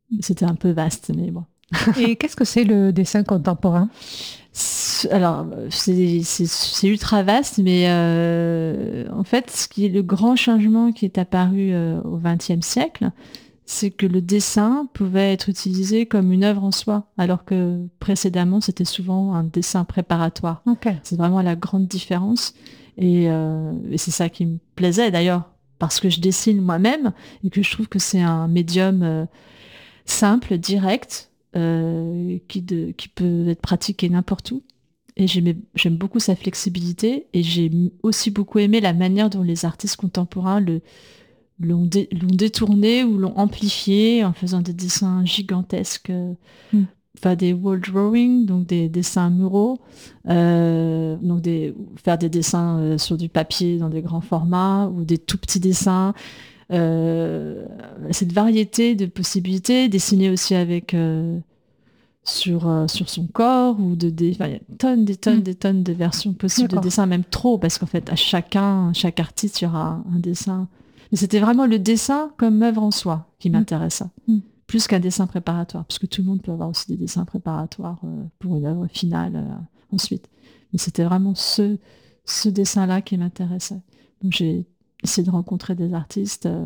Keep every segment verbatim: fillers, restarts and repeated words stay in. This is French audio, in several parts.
C'était un peu vaste, mais bon. Et qu'est-ce que c'est le dessin contemporain ? Alors, c'est, c'est, c'est ultra vaste, mais euh, en fait, ce qui est le grand changement qui est apparu euh, au vingtième siècle, c'est que le dessin pouvait être utilisé comme une œuvre en soi, alors que précédemment, c'était souvent un dessin préparatoire. Okay. C'est vraiment la grande différence. Et, euh, et c'est ça qui me plaisait d'ailleurs, parce que je dessine moi-même et que je trouve que c'est un médium euh, simple, direct, euh, qui, de, qui peut être pratiqué n'importe où. Et j'aimais, j'aime beaucoup sa flexibilité et j'ai aussi beaucoup aimé la manière dont les artistes contemporains le, l'ont, dé, l'ont détourné ou l'ont amplifié en faisant des dessins gigantesques, mm. enfin des wall drawings, donc des dessins muraux, euh, donc des, faire des dessins euh, sur du papier dans des grands formats ou des tout petits dessins. Euh, cette variété de possibilités, dessiner aussi avec euh, sur, euh, sur son corps, ou de des, enfin, il y a tonnes, des tonnes, mmh. des tonnes de versions possibles D'accord. de dessins, même trop, parce qu'en fait, à chacun, chaque artiste, il y aura un dessin. Mais c'était vraiment le dessin comme œuvre en soi qui m'intéressa, mmh. plus qu'un dessin préparatoire, parce que tout le monde peut avoir aussi des dessins préparatoires euh, pour une œuvre finale euh, ensuite. Mais c'était vraiment ce, ce dessin-là qui m'intéressait. Donc j'ai essayé de rencontrer des artistes, euh,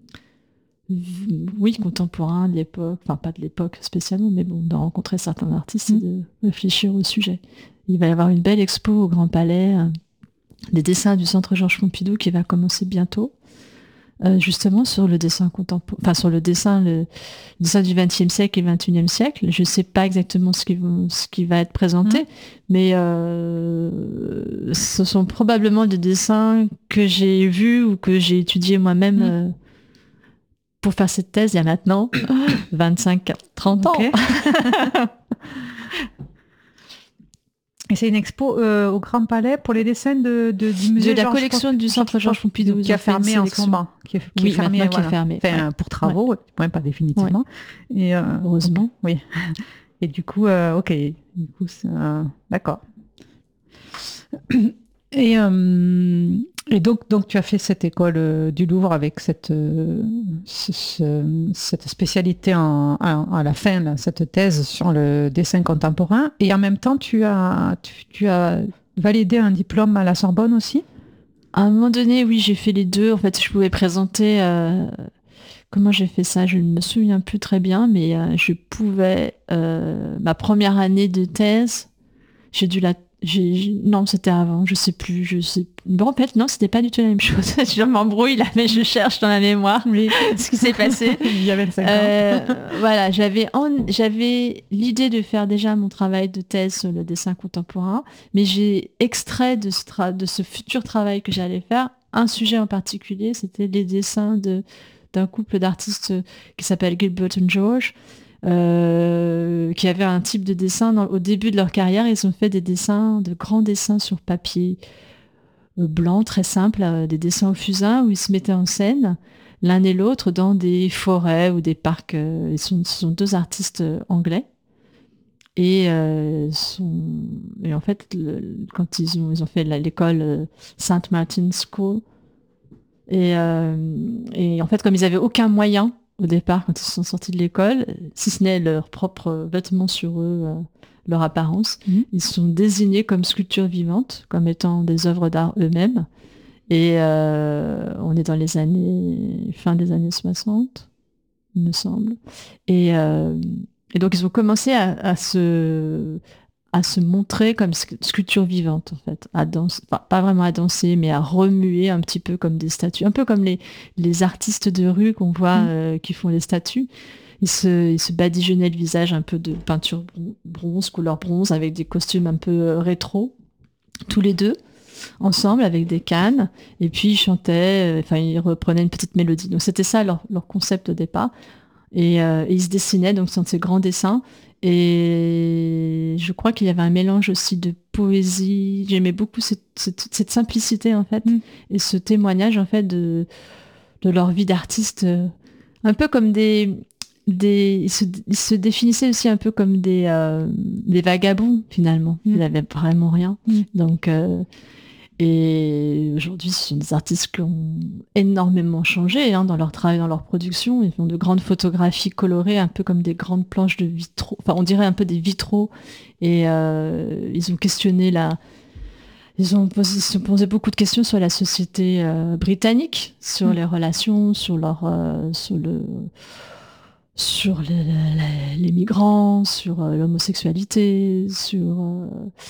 oui, contemporains de l'époque, enfin pas de l'époque spécialement, mais bon, de rencontrer certains artistes mmh. et de réfléchir au sujet. Il va y avoir une belle expo au Grand Palais, euh, des dessins du Centre Georges Pompidou qui va commencer bientôt, euh, justement sur le dessin contemporain, enfin sur le dessin, le, le dessin du vingtième siècle et vingt et unième siècle. Je ne sais pas exactement ce qui, vont, ce qui va être présenté, mmh. mais euh, ce sont probablement des dessins que j'ai vus ou que j'ai étudiés moi-même. Mmh. Euh, pour faire cette thèse, il y a maintenant vingt-cinq, trente ans. Okay. Et c'est une expo euh, au Grand Palais pour les dessins de, de, du musée de la Georges collection Pomp- du Centre Georges Pompidou, qui a fermé en ce moment. Qui est, qui oui, est fermé, maintenant voilà. qui est fermé. Enfin, ouais. pour travaux, ouais. Ouais, pas définitivement. Ouais. Et, euh, heureusement. Okay. Oui. Et du coup, euh, ok. Du coup, c'est, euh, d'accord. Et, euh, et donc, donc, tu as fait cette école euh, du Louvre avec cette, euh, ce, ce, cette spécialité en, en, à la fin, là, cette thèse sur le dessin contemporain. Et en même temps, tu as, tu, tu as validé un diplôme à la Sorbonne aussi ? À un moment donné, oui, j'ai fait les deux. En fait, je pouvais présenter... Euh, comment j'ai fait ça ? Je ne me souviens plus très bien, mais euh, je pouvais... Euh, ma première année de thèse, j'ai dû la... J'ai, j'ai, non, c'était avant, je sais plus, je sais. Bon, en fait, non, c'était pas du tout la même chose. Je m'embrouille là, mais je cherche dans la mémoire oui. ce qui s'est passé. Il y a vingt-cinq ans. Euh, voilà, j'avais, en, j'avais l'idée de faire déjà mon travail de thèse sur le dessin contemporain, mais j'ai extrait de ce, tra- de ce futur travail que j'allais faire un sujet en particulier, c'était les dessins de, d'un couple d'artistes qui s'appelle Gilbert and George. Euh, qui avaient un type de dessin dans, au début de leur carrière, ils ont fait des dessins, de grands dessins sur papier euh, blanc, très simple, euh, des dessins au fusain où ils se mettaient en scène l'un et l'autre dans des forêts ou des parcs. Euh, ils sont, ce sont deux artistes euh, anglais et, euh, sont, et en fait, le, quand ils ont, ils ont fait la, l'école euh, Saint Martin's School et, euh, et en fait, comme ils n'avaient aucun moyen au départ, quand ils sont sortis de l'école, si ce n'est leurs propres vêtements sur eux, euh, leur apparence, mmh. ils sont désignés comme sculptures vivantes, comme étant des œuvres d'art eux-mêmes. Et euh, on est dans les années, fin des années soixante, il me semble. Et, euh, et donc ils ont commencé à, à se... à se montrer comme sculpture vivante, en fait, à danser, enfin, pas vraiment à danser, mais à remuer un petit peu comme des statues, un peu comme les, les artistes de rue qu'on voit mmh. euh, qui font les statues. Ils se, ils se badigeonnaient le visage un peu de peinture bronze, couleur bronze, avec des costumes un peu euh, rétro, tous les deux, ensemble, avec des cannes, et puis ils chantaient, enfin, euh, ils reprenaient une petite mélodie. Donc c'était ça leur, leur concept au départ. Et, euh, et ils se dessinaient, donc sur ces grands dessins. Et je crois qu'il y avait un mélange aussi de poésie. J'aimais beaucoup cette, cette, cette simplicité, en fait, mm. et ce témoignage, en fait, de, de leur vie d'artiste. Un peu comme des... des ils, se, ils se définissaient aussi un peu comme des, euh, des vagabonds, finalement. Mm. Ils n'avaient vraiment rien. Mm. Donc... Euh, Et aujourd'hui, ce sont des artistes qui ont énormément changé hein, dans leur travail, dans leur production. Ils font de grandes photographies colorées, un peu comme des grandes planches de vitraux. Enfin, on dirait un peu des vitraux. Et euh, ils ont questionné la... Ils ont posé, ils ont posé beaucoup de questions sur la société euh, britannique, sur mmh. les relations, sur leur... Euh, sur le... sur les, les, les migrants, sur euh, l'homosexualité, sur... Euh,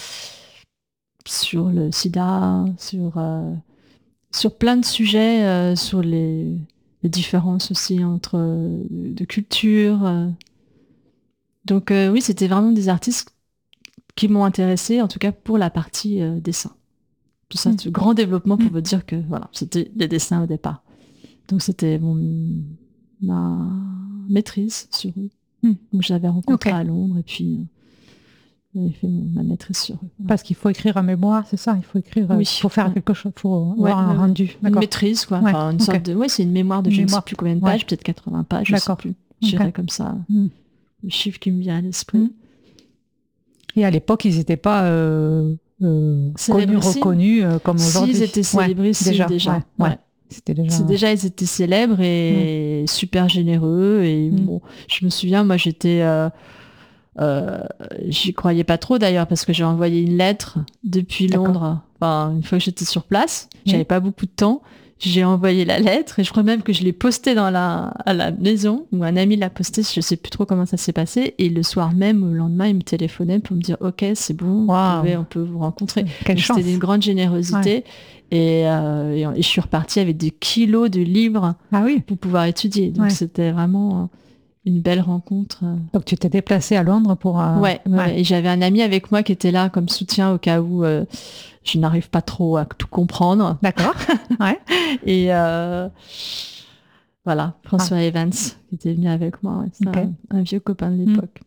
sur le sida, sur, euh, sur plein de sujets, euh, sur les, les différences aussi entre euh, de culture. Euh. Donc euh, oui, c'était vraiment des artistes qui m'ont intéressée, en tout cas pour la partie euh, dessin. Tout ça, mmh. ce grand développement pour mmh. vous dire que voilà, c'était des dessins au départ. Donc c'était mon, ma maîtrise sur eux. Mmh. Donc j'avais rencontré okay. à Londres et puis... Euh, J'ai fait ma maîtrise sur eux. Parce qu'il faut écrire un mémoire, c'est ça? Il faut écrire oui. pour faire ouais. quelque chose, pour ouais, avoir un ouais, rendu. Une maîtrise, quoi. Ouais. Enfin, une okay. sorte de, ouais, c'est une mémoire de une je mémoire. ne sais plus combien de pages, ouais. peut-être quatre-vingts pages, je ne sais plus. Je dirais okay. comme ça, mm. le chiffre qui me vient à l'esprit. Mm. Et à l'époque, ils n'étaient pas euh, euh, connus, reconnus euh, comme aujourd'hui. Si, ils étaient célébrissimes ouais, déjà. déjà. Ouais, ouais. Ouais. C'était déjà... C'est déjà, ils étaient célèbres et mm. super généreux. Et mm. bon, je me souviens, moi, j'étais... Euh, Euh, j'y croyais pas trop d'ailleurs parce que j'ai envoyé une lettre depuis D'accord. Londres. Enfin, une fois que j'étais sur place, mmh. j'avais pas beaucoup de temps. J'ai envoyé la lettre et je crois même que je l'ai postée dans la à la maison où un ami l'a postée. Je sais plus trop comment ça s'est passé. Et le soir même, le lendemain, il me téléphonait pour me dire OK, c'est bon, wow. vous pouvez, on peut vous rencontrer. Quelle chance. C'était d'une grande générosité. Ouais. Et, euh, et, et je suis repartie avec des kilos de livres ah oui. pour pouvoir étudier. Donc ouais. c'était vraiment une belle rencontre. Donc tu t'es déplacée à Londres pour... Euh... Ouais, ouais, ouais, et j'avais un ami avec moi qui était là comme soutien au cas où euh, je n'arrive pas trop à tout comprendre. D'accord, ouais. Et euh, voilà, François ah. Evans qui était venu avec moi. Ouais, c'est okay. un, un vieux copain de l'époque.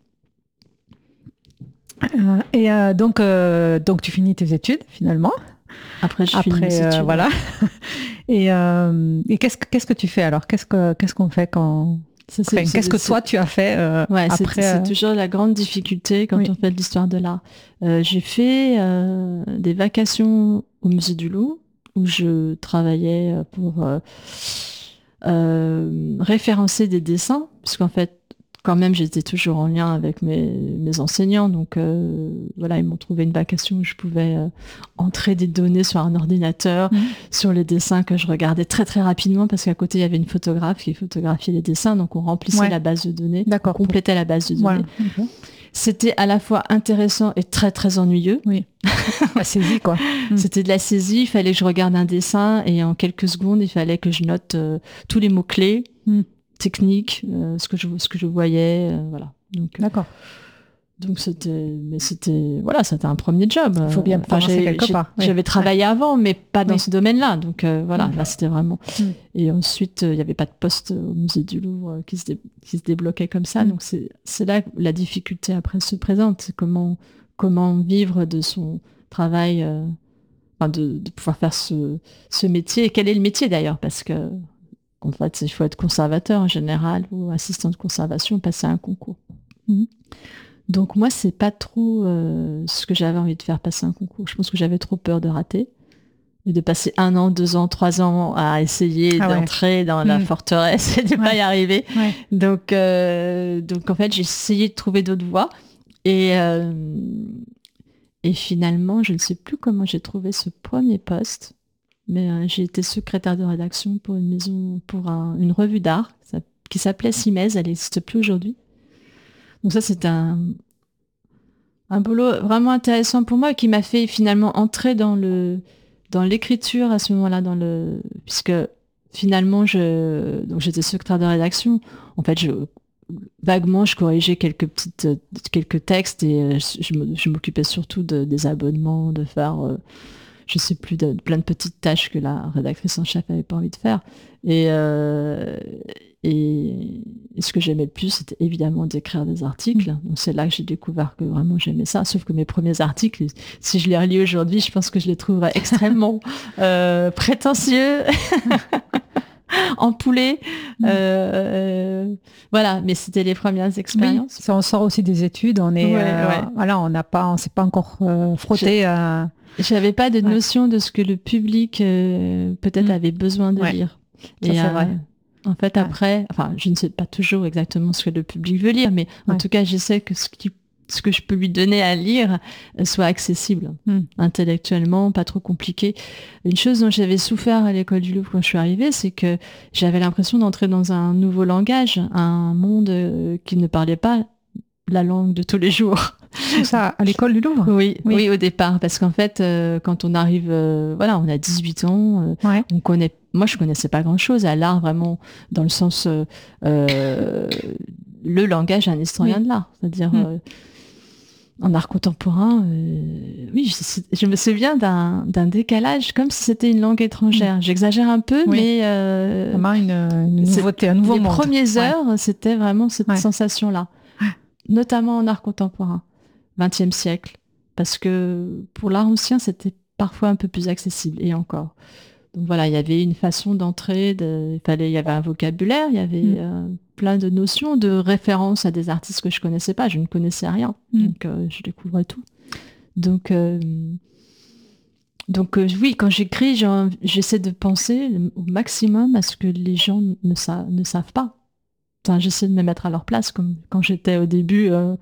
Euh, et euh, donc, euh, donc tu finis tes études finalement. Après, je Après, finis mes études. Voilà. et euh, et qu'est-ce, qu'est-ce que tu fais alors? Qu'est-ce, que, qu'est-ce qu'on fait quand... Ça, c'est, enfin, c'est, qu'est-ce que c'est, toi tu as fait euh, ouais, après c'est, c'est toujours la grande difficulté quand oui. on fait de l'histoire de l'art. Euh, j'ai fait euh, des vacations au Musée du Louvre où je travaillais pour euh, euh, référencer des dessins, puisqu'en fait, quand même, j'étais toujours en lien avec mes, mes enseignants. Donc euh, voilà, ils m'ont trouvé une vacation où je pouvais euh, entrer des données sur un ordinateur, mmh. sur les dessins que je regardais très très rapidement, parce qu'à côté, il y avait une photographe qui photographiait les dessins. Donc on remplissait ouais. la base de données, D'accord. on complétait la base de données. Voilà. Okay. C'était à la fois intéressant et très très ennuyeux. Oui. La saisie, quoi. C'était de la saisie. Il fallait que je regarde un dessin et en quelques secondes, il fallait que je note euh, tous les mots-clés. Mm. technique, euh, ce que je ce que je voyais, euh, voilà. Donc d'accord. Euh, donc c'était mais c'était voilà, c'était un premier job. Il faut bien enfin, commencer j'ai, quelque j'ai, part. Oui. J'avais travaillé ouais. avant, mais pas dans oui. ce domaine-là. Donc euh, voilà, mmh. là c'était vraiment. Mmh. Et ensuite, il euh, n'y avait pas de poste au musée du Louvre euh, qui se dé... qui se débloquait comme ça. Mmh. Donc c'est c'est là que la difficulté après se présente. C'est comment comment vivre de son travail, euh, enfin de, de pouvoir faire ce ce métier. Et quel est le métier d'ailleurs, parce que en fait, il faut être conservateur en général ou assistant de conservation, passer un concours. Mmh. Donc moi, c'est pas trop euh, ce que j'avais envie de faire, passer un concours. Je pense que j'avais trop peur de rater et de passer un an, deux ans, trois ans à essayer ah d'entrer ouais. dans mmh. la forteresse et de ne ouais. pas y arriver. Ouais. Donc, euh, donc en fait, j'ai essayé de trouver d'autres voies et euh, et finalement, je ne sais plus comment j'ai trouvé ce premier poste. Mais euh, j'ai été secrétaire de rédaction pour une maison, pour un, une revue d'art qui s'appelait Simèze, elle n'existe plus aujourd'hui. Donc ça, c'est un, un boulot vraiment intéressant pour moi qui m'a fait finalement entrer dans, le, dans l'écriture à ce moment-là, dans le, puisque finalement, je, donc j'étais secrétaire de rédaction. En fait, je, vaguement, je corrigeais quelques, petites, quelques textes et je, je m'occupais surtout de, des abonnements, de faire... Euh, je sais plus, de, de plein de petites tâches que la rédactrice en chef avait pas envie de faire. Et, euh, et, et ce que j'aimais le plus, c'était évidemment d'écrire des articles. Donc c'est là que j'ai découvert que vraiment j'aimais ça. Sauf que mes premiers articles, si je les relis aujourd'hui, je pense que je les trouverais extrêmement euh, prétentieux. en poulet. Mm. Euh, voilà, mais c'était les premières expériences. Oui, ça, on sort aussi des études, on est, Ouais, euh, ouais. voilà, on n'a pas, on s'est pas encore euh, frotté à... J'avais pas de Ouais. notion de ce que le public euh, peut-être Mm. avait besoin de Ouais. lire. Ça, c'est euh, vrai. En fait, Ouais. après, enfin, je ne sais pas toujours exactement ce que le public veut lire, mais en Ouais. tout cas, j'essaie que ce, qui, ce que je peux lui donner à lire euh, soit accessible, Mm. intellectuellement, pas trop compliqué. Une chose dont j'avais souffert à l'école du Louvre quand je suis arrivée, c'est que j'avais l'impression d'entrer dans un nouveau langage, un monde euh, qui ne parlait pas la langue de tous les jours. Ça, à l'école du Louvre. Oui, Oui. oui, au départ, parce qu'en fait, euh, quand on arrive, euh, voilà, on a dix-huit ans, euh, Ouais. on connaît, moi je connaissais pas grand-chose à l'art vraiment dans le sens euh, euh, le langage d'un historien Oui. de l'art, c'est-à-dire Mm. euh, en art contemporain. Euh, oui, je, je me souviens d'un d'un décalage comme si c'était une langue étrangère. Mm. J'exagère un peu, Oui. mais euh, Vraiment une, une c'est- nouveauté, un nouveau les monde. premières Ouais. heures, c'était vraiment cette Ouais. sensation-là, notamment en art contemporain, vingtième siècle, parce que pour l'art ancien, c'était parfois un peu plus accessible, et encore. Donc voilà, il y avait une façon d'entrer, de, il fallait, il y avait un vocabulaire, il y avait Mm. euh, plein de notions, de références à des artistes que je connaissais pas, je ne connaissais rien, Mm. donc euh, je découvrais tout. Donc, euh, donc euh, oui, quand j'écris, j'en- j'essaie de penser au maximum à ce que les gens ne, sa- ne savent pas. Enfin, j'essaie de me mettre à leur place, comme quand j'étais au début euh,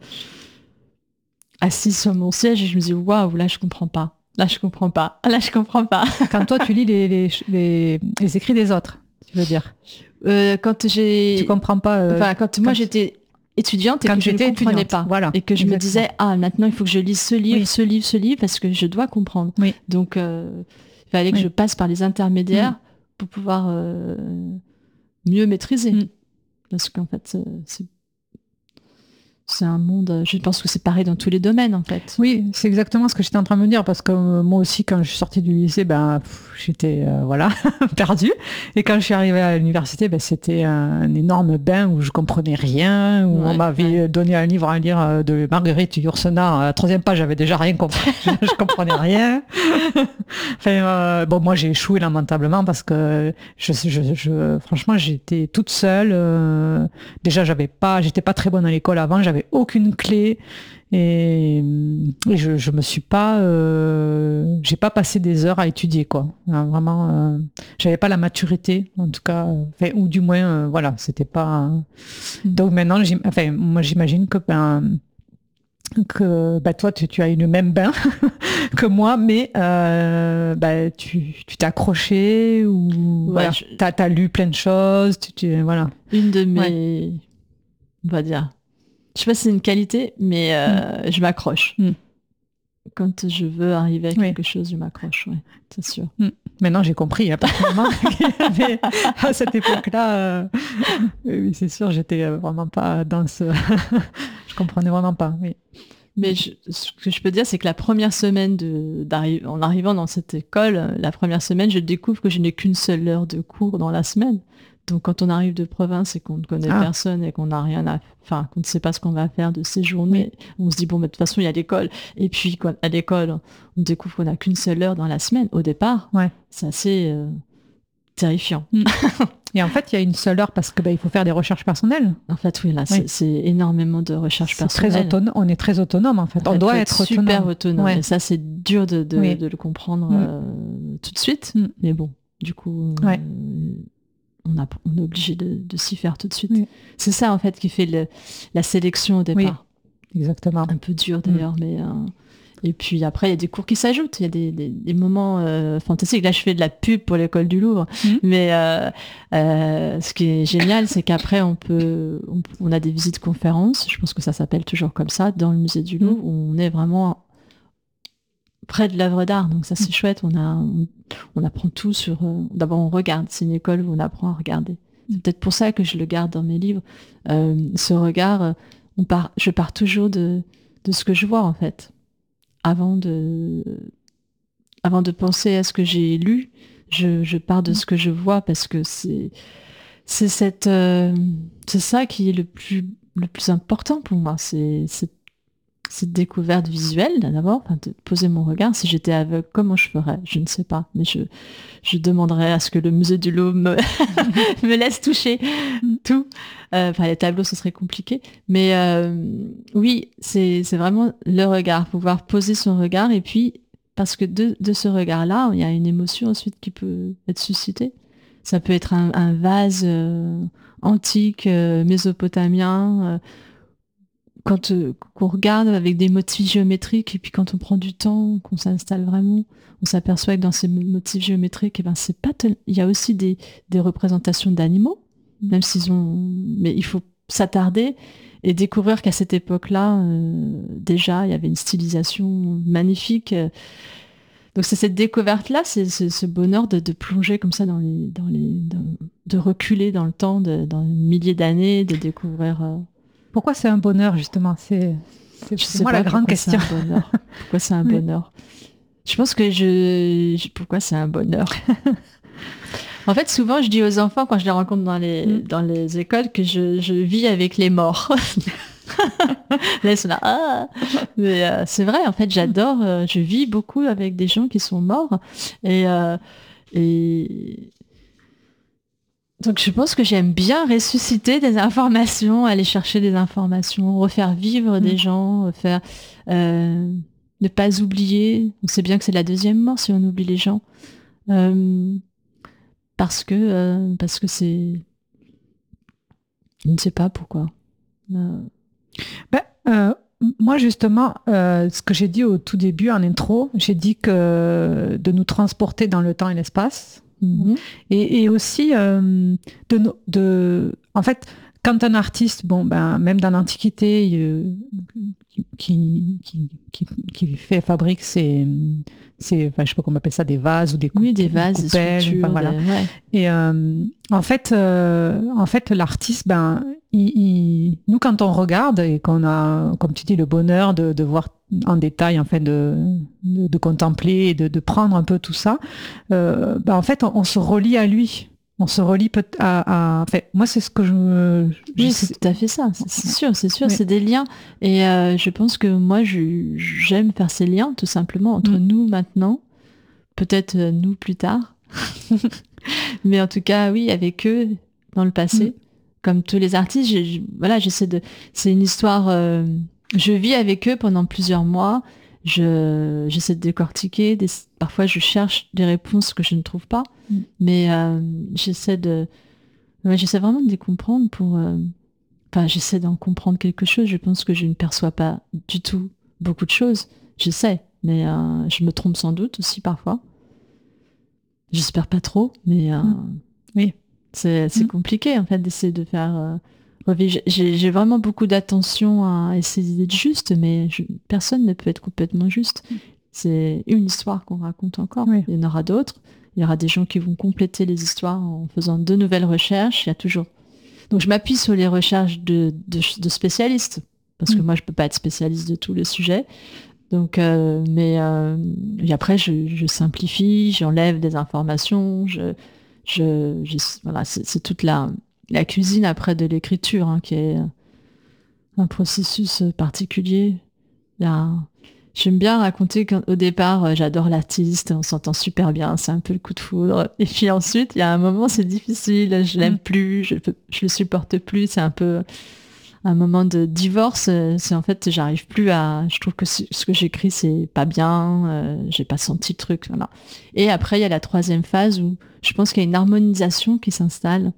assise sur mon siège et je me dis waouh, là je comprends pas, là je comprends pas, là je comprends pas. Quand toi, tu lis les, les, les, les écrits des autres, tu veux dire. Euh, quand j'ai, Tu comprends pas. euh, enfin quand moi quand- j'étais étudiante et quand que tu je ne étais comprenais étudiante, pas, voilà, et que je me exactement. disais ah maintenant il faut que je lise ce livre, Oui. ce livre, ce livre parce que je dois comprendre. Oui. Donc euh, il fallait que Oui. je passe par les intermédiaires Mm. pour pouvoir euh, mieux maîtriser. Mm. Parce qu'en fait c'est- c'est c'est un monde, je pense que c'est pareil dans tous les domaines en fait. Oui, c'est exactement ce que j'étais en train de me dire parce que euh, moi aussi, quand je suis sortie du lycée, ben pff, j'étais euh, voilà perdue. Et quand je suis arrivée à l'université, ben c'était un énorme bain où je comprenais rien, où Ouais, on m'avait ouais. donné un livre à lire euh, de Marguerite Yourcenar. À la troisième page, j'avais déjà rien compris. je, je comprenais rien. Enfin, euh, bon, moi j'ai échoué lamentablement parce que je, je, je franchement, j'étais toute seule. euh, déjà, j'avais pas, j'étais pas très bonne à l'école avant. J'avais aucune clé et, et je, je me suis pas euh, j'ai pas passé des heures à étudier quoi. Hein, vraiment euh, j'avais pas la maturité en tout cas euh, enfin, ou du moins euh, voilà c'était pas euh... donc maintenant j'im... enfin moi j'imagine que ben que bah, toi tu, tu as eu le même bain que moi mais euh, bah, tu tu t'es accroché ou Ouais, voilà je- t'as, t'as lu plein de choses tu, tu- voilà Une de mes, on va dire, je sais pas si c'est une qualité, mais euh, je m'accroche. Mm. Quand je veux arriver à Oui. quelque chose, je m'accroche, ouais, c'est sûr. Maintenant, j'ai compris, hein, personnellement, mais à cette époque-là, euh, oui, c'est sûr, j'étais euh, vraiment pas dans ce... je comprenais vraiment pas, oui. Mais je- ce que je peux dire, c'est que la première semaine de, d'arri- en arrivant dans cette école, euh, la première semaine, je découvre que je n'ai qu'une seule heure de cours dans la semaine. Donc quand on arrive de province et qu'on ne connaît Ah. personne et qu'on n'a rien à, enfin qu'on ne sait pas ce qu'on va faire de ces journées, on se dit bon, mais de toute façon il y a l'école. Et puis quoi, à l'école, on découvre qu'on n'a qu'une seule heure dans la semaine. Au départ, Ouais. c'est assez euh, terrifiant. Et en fait, il y a une seule heure parce que bah, il faut faire des recherches personnelles. En fait, oui, là, c'est, Oui. c'est énormément de recherche C'est très personnelle. autonome. On est très autonome, en fait. En on fait, doit faut être super autonome. autonome. Ouais. Et ça, c'est dur de, de, Oui. de le comprendre Mm. euh, tout de suite. Mm. Mais bon, du coup, euh, Ouais. on, a, on est obligé de, de s'y faire tout de suite. Oui. C'est ça, en fait, qui fait le, la sélection au départ. Exactement. Un peu dur, d'ailleurs, mais... euh, et puis après, il y a des cours qui s'ajoutent. Il y a des, des, des moments euh, fantastiques. Là, je fais de la pub pour l'école du Louvre. Mm. Mais euh, euh, ce qui est génial, c'est qu'après, on peut, on, on a des visites conférences. Je pense que ça s'appelle toujours comme ça, dans le musée du Louvre, Mm. où on est vraiment près de l'œuvre d'art. Donc ça, c'est Mm. chouette. On, a, on, on apprend tout sur... Euh, d'abord, on regarde. C'est une école où on apprend à regarder. C'est peut-être pour ça que je le garde dans mes livres. Euh, ce regard, on part, je pars toujours de, de ce que je vois, en fait. Avant de, avant de penser à ce que j'ai lu, je, je pars de ce que je vois parce que c'est, c'est cette, euh, c'est ça qui est le plus, le plus important pour moi. C'est, c'est cette découverte visuelle d'abord, enfin, de poser mon regard. Si j'étais aveugle, comment je ferais? Je ne sais pas, mais je, je demanderais à ce que le musée du Louvre me, me laisse toucher tout. Euh, enfin, les tableaux, ce serait compliqué. Mais euh, oui, c'est, c'est vraiment le regard, pouvoir poser son regard. Et puis, parce que de, de ce regard-là, il y a une émotion ensuite qui peut être suscitée. Ça peut être un, un vase euh, antique, euh, mésopotamien, euh, quand euh, qu'on regarde avec des motifs géométriques, et puis quand on prend du temps, qu'on s'installe vraiment, on s'aperçoit que dans ces motifs géométriques, eh ben, c'est pas tel... il y a aussi des, des représentations d'animaux, même s'ils ont... Mais il faut s'attarder et découvrir qu'à cette époque-là, euh, déjà, il y avait une stylisation magnifique. Donc c'est cette découverte-là, c'est, c'est ce bonheur de, de plonger comme ça dans les... Dans les dans, de reculer dans le temps, de, dans milliers d'années, de découvrir... Euh... Pourquoi c'est un bonheur, justement? C'est, c'est, c'est moi la grande question. C'est un bonheur. Pourquoi c'est un oui. bonheur? Je pense que je... je... Pourquoi c'est un bonheur? En fait, souvent, je dis aux enfants, quand je les rencontre dans les, mm. dans les écoles, que je, je vis avec les morts. Là, ils sont là, ah mais euh, c'est vrai, en fait, j'adore, euh, je vis beaucoup avec des gens qui sont morts. Et... Euh, et... Donc je pense que j'aime bien ressusciter des informations, aller chercher des informations, refaire vivre mmh. des gens, refaire, euh, ne pas oublier. On sait bien que c'est la deuxième mort si on oublie les gens, euh, parce que euh, parce que c'est, je ne sais pas pourquoi. Euh... Ben, euh, moi justement, euh, ce que j'ai dit au tout début en intro, j'ai dit que de nous transporter dans le temps et l'espace. Mmh. Et, et aussi euh, de, de en fait quand un artiste bon ben même dans l'Antiquité euh, qui, qui, qui, qui fait fabrique ses, ses enfin, je sais pas comment on appelle ça, des vases ou des oui, des vases, des coupelles, des enfin, voilà. Des, ouais. Et euh, en fait euh, en fait l'artiste ben il, il, nous quand on regarde et qu'on a comme tu dis le bonheur de, de voir en détail en fait de, de, de contempler et de, de prendre un peu tout ça euh, ben, en fait on, on se relie à lui. On se relie peut à, à... Enfin, moi, c'est ce que je... je oui, c'est tout à fait ça. C'est, c'est sûr, c'est sûr, oui. C'est des liens. Et euh, je pense que moi, je, j'aime faire ces liens, tout simplement, entre mm. nous maintenant, peut-être euh, nous plus tard. Mais en tout cas, oui, avec eux, dans le passé. Mm. Comme tous les artistes, je, voilà, j'essaie de... C'est une histoire... Euh... Je vis avec eux pendant plusieurs mois. Je, j'essaie de décortiquer. Des, parfois, je cherche des réponses que je ne trouve pas. Mm. Mais euh, j'essaie de... Ouais, j'essaie vraiment de les comprendre pour... Euh, enfin, j'essaie d'en comprendre quelque chose. Je pense que je ne perçois pas du tout beaucoup de choses. Je sais, mais euh, je me trompe sans doute aussi parfois. J'espère pas trop, mais... Euh, mm. Oui. C'est, c'est mm. compliqué, en fait, d'essayer de faire... Euh, J'ai, j'ai vraiment beaucoup d'attention à essayer d'être juste, mais je, personne ne peut être complètement juste. C'est une histoire qu'on raconte encore. Oui. Il y en aura d'autres. Il y aura des gens qui vont compléter les histoires en faisant de nouvelles recherches. Il y a toujours. Donc je m'appuie sur les recherches de, de, de spécialistes, parce que mmh. moi je peux pas être spécialiste de tous les sujets. Donc, euh, mais euh, et après je, je simplifie, j'enlève des informations. Je, je, je voilà, c'est, c'est toute la La cuisine après de l'écriture, hein, qui est un processus particulier. Là, j'aime bien raconter qu'au départ, j'adore l'artiste, on s'entend super bien, c'est un peu le coup de foudre. Et puis ensuite, il y a un moment, c'est difficile, je l'aime plus, je, je le supporte plus, c'est un peu un moment de divorce. C'est en fait, j'arrive plus à... Je trouve que ce que j'écris, c'est pas bien, euh, j'ai pas senti le truc. Voilà. Et après, il y a la troisième phase où je pense qu'il y a une harmonisation qui s'installe.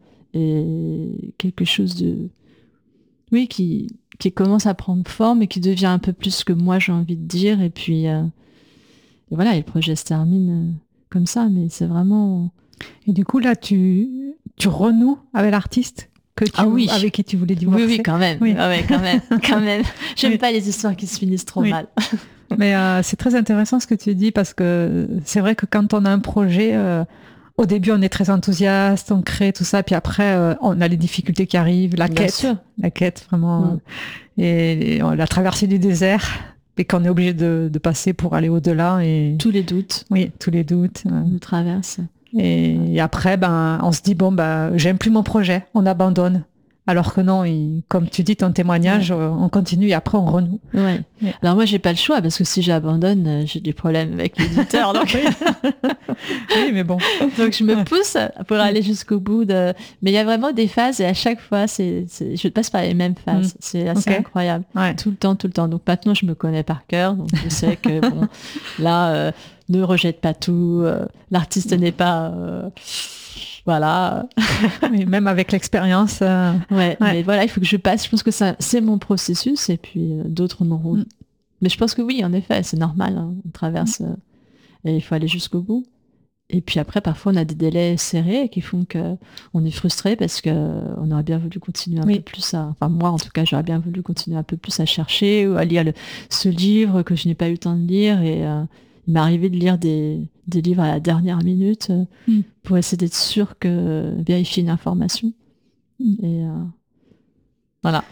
Et quelque chose de oui qui qui commence à prendre forme et qui devient un peu plus ce que moi j'ai envie de dire, et puis euh, et voilà, et le projet se termine euh, comme ça, mais c'est vraiment... Et du coup là tu tu renoues avec l'artiste que tu, ah oui. avec qui tu voulais divorcer. Oui oui quand même oui. Ah ouais, quand même quand même j'aime oui. pas les histoires qui se finissent trop oui. mal. Mais euh, c'est très intéressant ce que tu dis, parce que c'est vrai que quand on a un projet euh, au début, on est très enthousiaste, on crée tout ça, puis après, euh, on a les difficultés qui arrivent, la Bien quête, sûr. la quête vraiment, Mm. et, et la traversée du désert, et qu'on est obligé de, de passer pour aller au-delà. Et tous les doutes. Oui, tous les doutes. On nous traverse. Et, et après, ben, on se dit bon, ben, j'aime plus mon projet, on abandonne. Alors que non, il- comme tu dis, ton témoignage, Ouais. euh, on continue et après on renoue. Ouais. Ouais. Alors moi, j'ai pas le choix parce que si j'abandonne, euh, j'ai des problèmes avec l'éditeur. Donc, Oui, mais bon. donc je me pousse pour aller jusqu'au bout de. Mais il y a vraiment des phases et à chaque fois, c'est, c'est... je passe par les mêmes phases. Mm. C'est assez Ok. incroyable. Ouais. Tout le temps, tout le temps. Donc maintenant, je me connais par cœur. Donc je sais que bon, là, euh, ne rejette pas tout. euh, l'artiste n'est pas. euh, Voilà. Oui, même avec l'expérience. euh, Ouais, Ouais. mais voilà, il faut que je passe. Je pense que ça, c'est mon processus et puis euh, d'autres n'auront. Mm. Mais je pense que oui, en effet, c'est normal. Hein, on traverse euh, et il faut aller jusqu'au bout. Et puis après, parfois, on a des délais serrés qui font que on est frustré parce que on aurait bien voulu continuer un Oui. peu plus à. Enfin, moi, en tout cas, j'aurais bien voulu continuer un peu plus à chercher ou à lire le- ce livre que je n'ai pas eu le temps de lire. Et euh, il m'est arrivé de lire des, des livres à la dernière minute euh, Mm. pour essayer d'être sûr que vérifier une information. Mm. Et euh, voilà.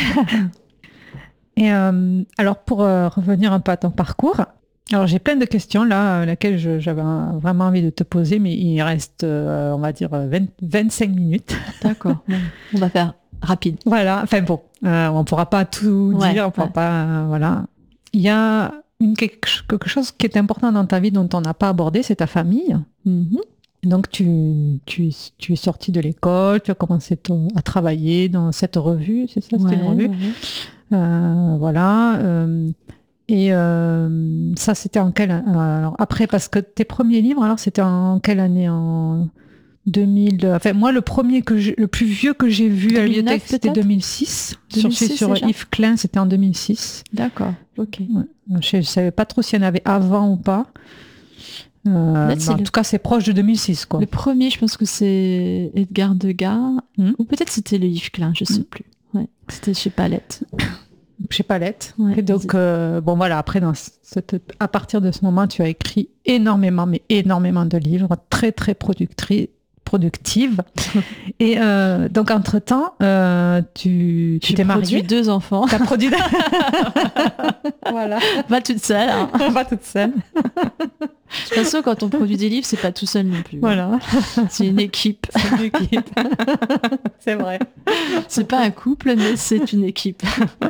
Et euh, alors, pour euh, revenir un peu à ton parcours, alors j'ai plein de questions là, euh, laquelle je- j'avais un- vraiment envie de te poser, mais il reste, euh, on va dire, vingt, vingt-cinq minutes. D'accord. Bon, on va faire rapide. Voilà, enfin bon, euh, on ne pourra pas tout Ouais, dire, on pourra ouais. pas, euh, voilà. Il y a une, quelque, quelque chose qui est important dans ta vie dont on n'a pas abordé, c'est ta famille. Mhm. Donc tu, tu, tu es sorti de l'école, tu as commencé ton- à travailler dans cette revue, c'est ça, c'était Ouais, une revue. ouais. Euh, voilà. euh, et euh, ça, c'était en quelle année? Alors, après, parce que tes premiers livres, alors, c'était en quelle année? En deux mille. Enfin, moi, le premier que j'ai- le plus vieux que j'ai vu à la deux mille neuf, bibliothèque, c'était peut-être deux mille six. Sur, deux mille six sur déjà Yves Klein, c'était en deux mille six. D'accord. Ok. Ouais. Je ne savais pas trop s'il y en avait avant ou pas. Euh, Là, mais c'est en le- tout cas, c'est proche de deux mille six, quoi. Le premier, je pense que c'est Edgar Degas, Hmm. ou peut-être c'était le Yves Klein, je sais Hmm. plus. Ouais. C'était chez Palette. Chez Palette. Ouais. Et donc, euh, bon voilà, après, dans cette, à partir de ce moment, tu as écrit énormément, mais énormément de livres, très, très productrices, productives. Et euh, donc, entre-temps, euh, tu tu J'ai t'es produit mariée. deux enfants, Tu as produit... voilà, pas toute seule. Hein. pas toute seule. De toute façon, quand on produit des livres, c'est pas tout seul non plus. Voilà, C'est une équipe. c'est une équipe. C'est vrai. C'est pas un couple, mais c'est une équipe.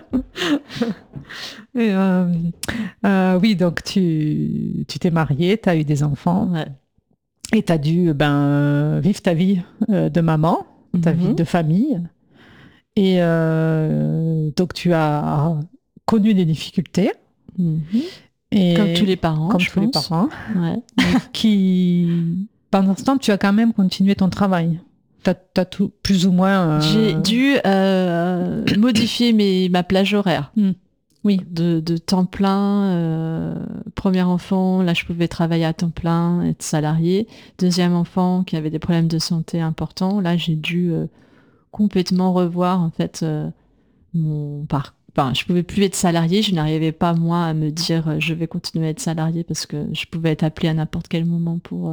Et, euh, euh, oui, donc tu tu t'es mariée, tu as eu des enfants. Ouais. Et tu as dû ben, euh, vivre ta vie euh, de maman, ta Mhm. vie de famille. Et euh, donc, tu as connu des difficultés. Mhm. Et Comme tous les parents, comme je tous les pense. parents. Ouais. Qui, pendant ce temps, tu as quand même continué ton travail. Tu as, tout, plus ou moins... euh, J'ai dû euh, modifier mes, ma plage horaire. Hmm. Oui. De, de temps plein, euh, premier enfant, là je pouvais travailler à temps plein, être salarié. Deuxième enfant qui avait des problèmes de santé importants, là j'ai dû euh, complètement revoir en fait euh, mon parcours. Enfin, je pouvais plus être salarié, je n'arrivais pas moi à me dire euh, je vais continuer à être salarié parce que je pouvais être appelée à n'importe quel moment pour euh,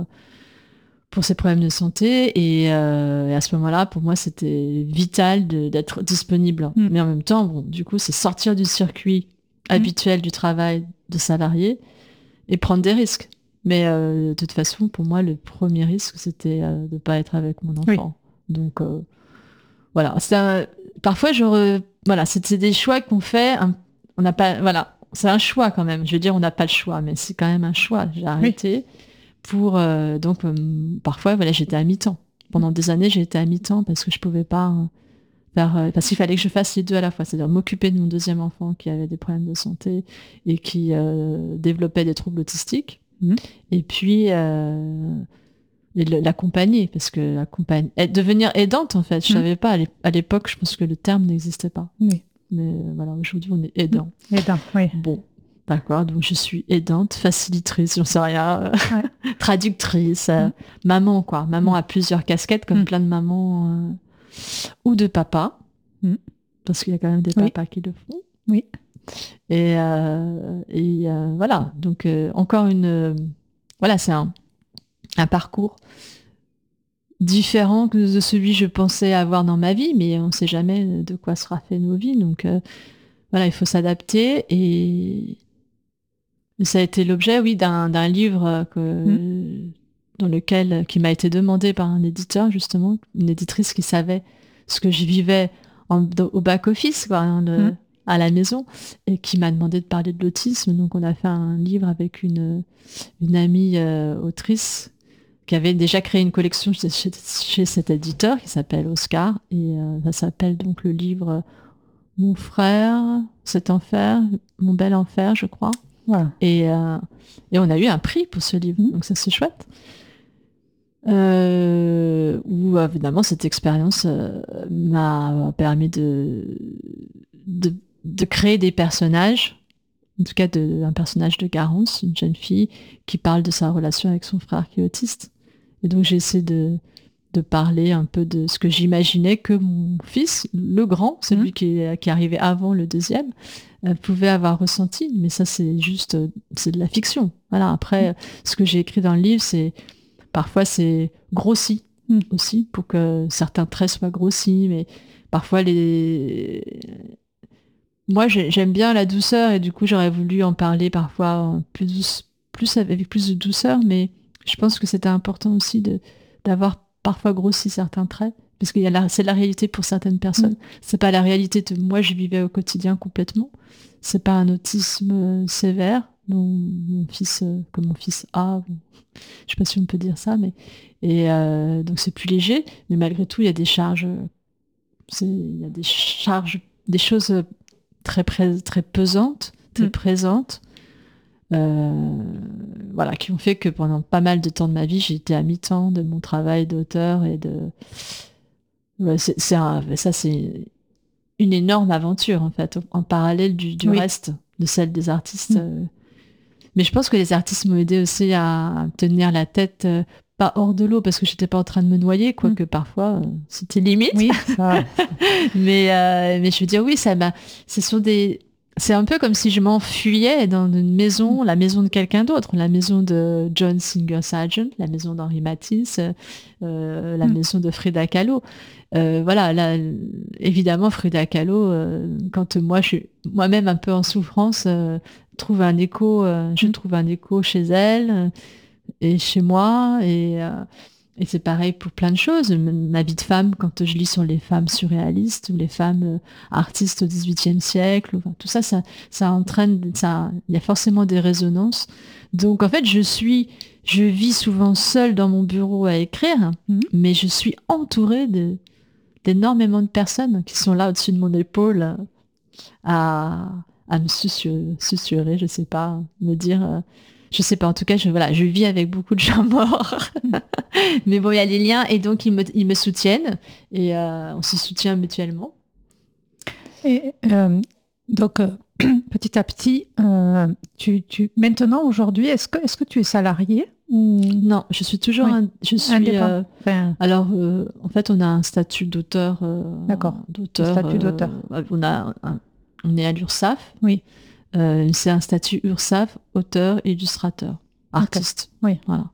pour ces problèmes de santé et, euh, et à ce moment-là pour moi c'était vital de- d'être disponible. Mm. Mais en même temps bon du coup c'est sortir du circuit habituel du travail de salarié et prendre des risques. Mais euh, de toute façon pour moi le premier risque c'était euh, de pas être avec mon enfant. Donc euh, voilà, c'est un- parfois je re- voilà, c'est c'est des choix qu'on fait, un- on n'a pas voilà, c'est un choix quand même. Je veux dire on n'a pas le choix, mais c'est quand même un choix. J'ai arrêté pour euh, donc euh, parfois voilà, j'étais à mi-temps. Pendant des années, j'ai été à mi-temps parce que je pouvais pas euh, faire euh, parce qu'il fallait que je fasse les deux à la fois, c'est-à-dire m'occuper de mon deuxième enfant qui avait des problèmes de santé et qui euh, développait des troubles autistiques. Mhm. Et puis euh, et le- l'accompagner parce que accompagner être- devenir aidante en fait je Mhm. savais pas à l'é- à l'époque je pense que le terme n'existait pas Oui. mais euh, voilà aujourd'hui on est aidant Aidant, oui. bon d'accord donc je suis aidante facilitrice j'en sais rien euh, traductrice euh, Mhm. maman quoi maman Mhm. à plusieurs casquettes comme Mhm. plein de mamans euh, ou de papas Mhm. parce qu'il y a quand même des Oui. papas qui le font Oui. et, euh, et euh, voilà donc euh, encore une euh, voilà c'est un un parcours différent que de celui que je pensais avoir dans ma vie, mais on ne sait jamais de quoi sera fait nos vies. Donc euh, voilà, il faut s'adapter. Et ça a été l'objet, oui, d'un d'un livre que, dans lequel, qui m'a été demandé par un éditeur, justement, une éditrice qui savait ce que je vivais en, dans- au back-office, quoi, hein, le- Mm. à la maison, et qui m'a demandé de parler de l'autisme. Donc on a fait un livre avec une, une amie euh, autrice qui avait déjà créé une collection chez, chez- chez cet éditeur qui s'appelle Oscar. Et euh, ça s'appelle donc le livre Mon frère, cet enfer, Mon bel enfer, je crois. Voilà. Et, euh, et on a eu un prix pour ce livre, Mhm. donc ça c'est chouette. Euh, où évidemment cette expérience euh, m'a permis de, de, de créer des personnages, en tout cas de, un personnage de Garance, une jeune fille qui parle de sa relation avec son frère qui est autiste. Et donc j'ai essayé de, de parler un peu de ce que j'imaginais que mon fils, le grand, celui Mhm. qui est, qui est arrivé avant le deuxième, euh, pouvait avoir ressenti. Mais ça c'est juste, euh, c'est de la fiction. Voilà. Après, euh, ce que j'ai écrit dans le livre, c'est parfois c'est grossi Mm. aussi pour que certains traits soient grossis, mais parfois les moi j'ai- j'aime bien la douceur et du coup j'aurais voulu en parler parfois euh, plus douce, plus avec plus de douceur, mais je pense que c'était important aussi de d'avoir parfois grossi certains traits parce que c'est la réalité pour certaines personnes. C'est pas la réalité de moi je vivais au quotidien complètement. C'est pas un autisme euh, sévère dont mon fils euh, que mon fils a. Je sais pas si on peut dire ça, mais et euh, donc c'est plus léger, mais malgré tout il y a des charges, euh, c'est- il y a des charges, des choses euh, très pré- très pesantes, très Mm. présentes, euh, voilà, qui ont fait que pendant pas mal de temps de ma vie, j'ai été à mi-temps de mon travail d'auteur et de, ouais, c'est, c'est un- ça c'est une énorme aventure en fait, en parallèle du, du Oui. reste de celle des artistes. Mm. euh. Mais je pense que les artistes m'ont aidé aussi à tenir la tête euh, pas hors de l'eau parce que j'étais pas en train de me noyer, quoique parfois euh, c'était limite. Oui, ça. Mais, euh, mais je veux dire, oui, ça m'a. Ce sont des. C'est un peu comme si je m'enfuyais dans une maison, la maison de quelqu'un d'autre, la maison de John Singer Sargent, la maison d'Henri Matisse, euh, la Mm. maison de Frida Kahlo. Euh, voilà, là, évidemment, Frida Kahlo, euh, quand moi je suis moi-même un peu en souffrance, euh, trouve un écho, euh, je Mm. trouve un écho chez elle euh, et chez moi et euh, et c'est pareil pour plein de choses. M- Ma vie de femme, quand je lis sur les femmes surréalistes ou les femmes euh, artistes au dix-huitième siècle, enfin, tout ça, ça, ça entraîne, ça, il y a forcément des résonances. Donc en fait, je suis, je vis souvent seule dans mon bureau à écrire, Mhm. mais je suis entourée de, d'énormément de personnes qui sont là au-dessus de mon épaule euh, à, à me susurrer, susurrer, je sais pas, me dire. euh, je sais pas, en tout cas, je, voilà, je vis avec beaucoup de gens morts. Mais bon, il y a des liens et donc ils me, ils me soutiennent et euh, on se soutient mutuellement. Et euh, donc, euh, petit à petit, euh, tu, tu, maintenant, aujourd'hui, est-ce que, est-ce que tu es salarié ou Non, je suis toujours Oui. un, je suis indépendant? euh, Enfin, alors euh, en fait on a un statut d'auteur euh, D'accord. d'auteur Un statut euh, d'auteur. on a un- on est à l'URSSAF. Oui. Euh, c'est un statut URSSAF, auteur, illustrateur, artiste. Oui. Voilà.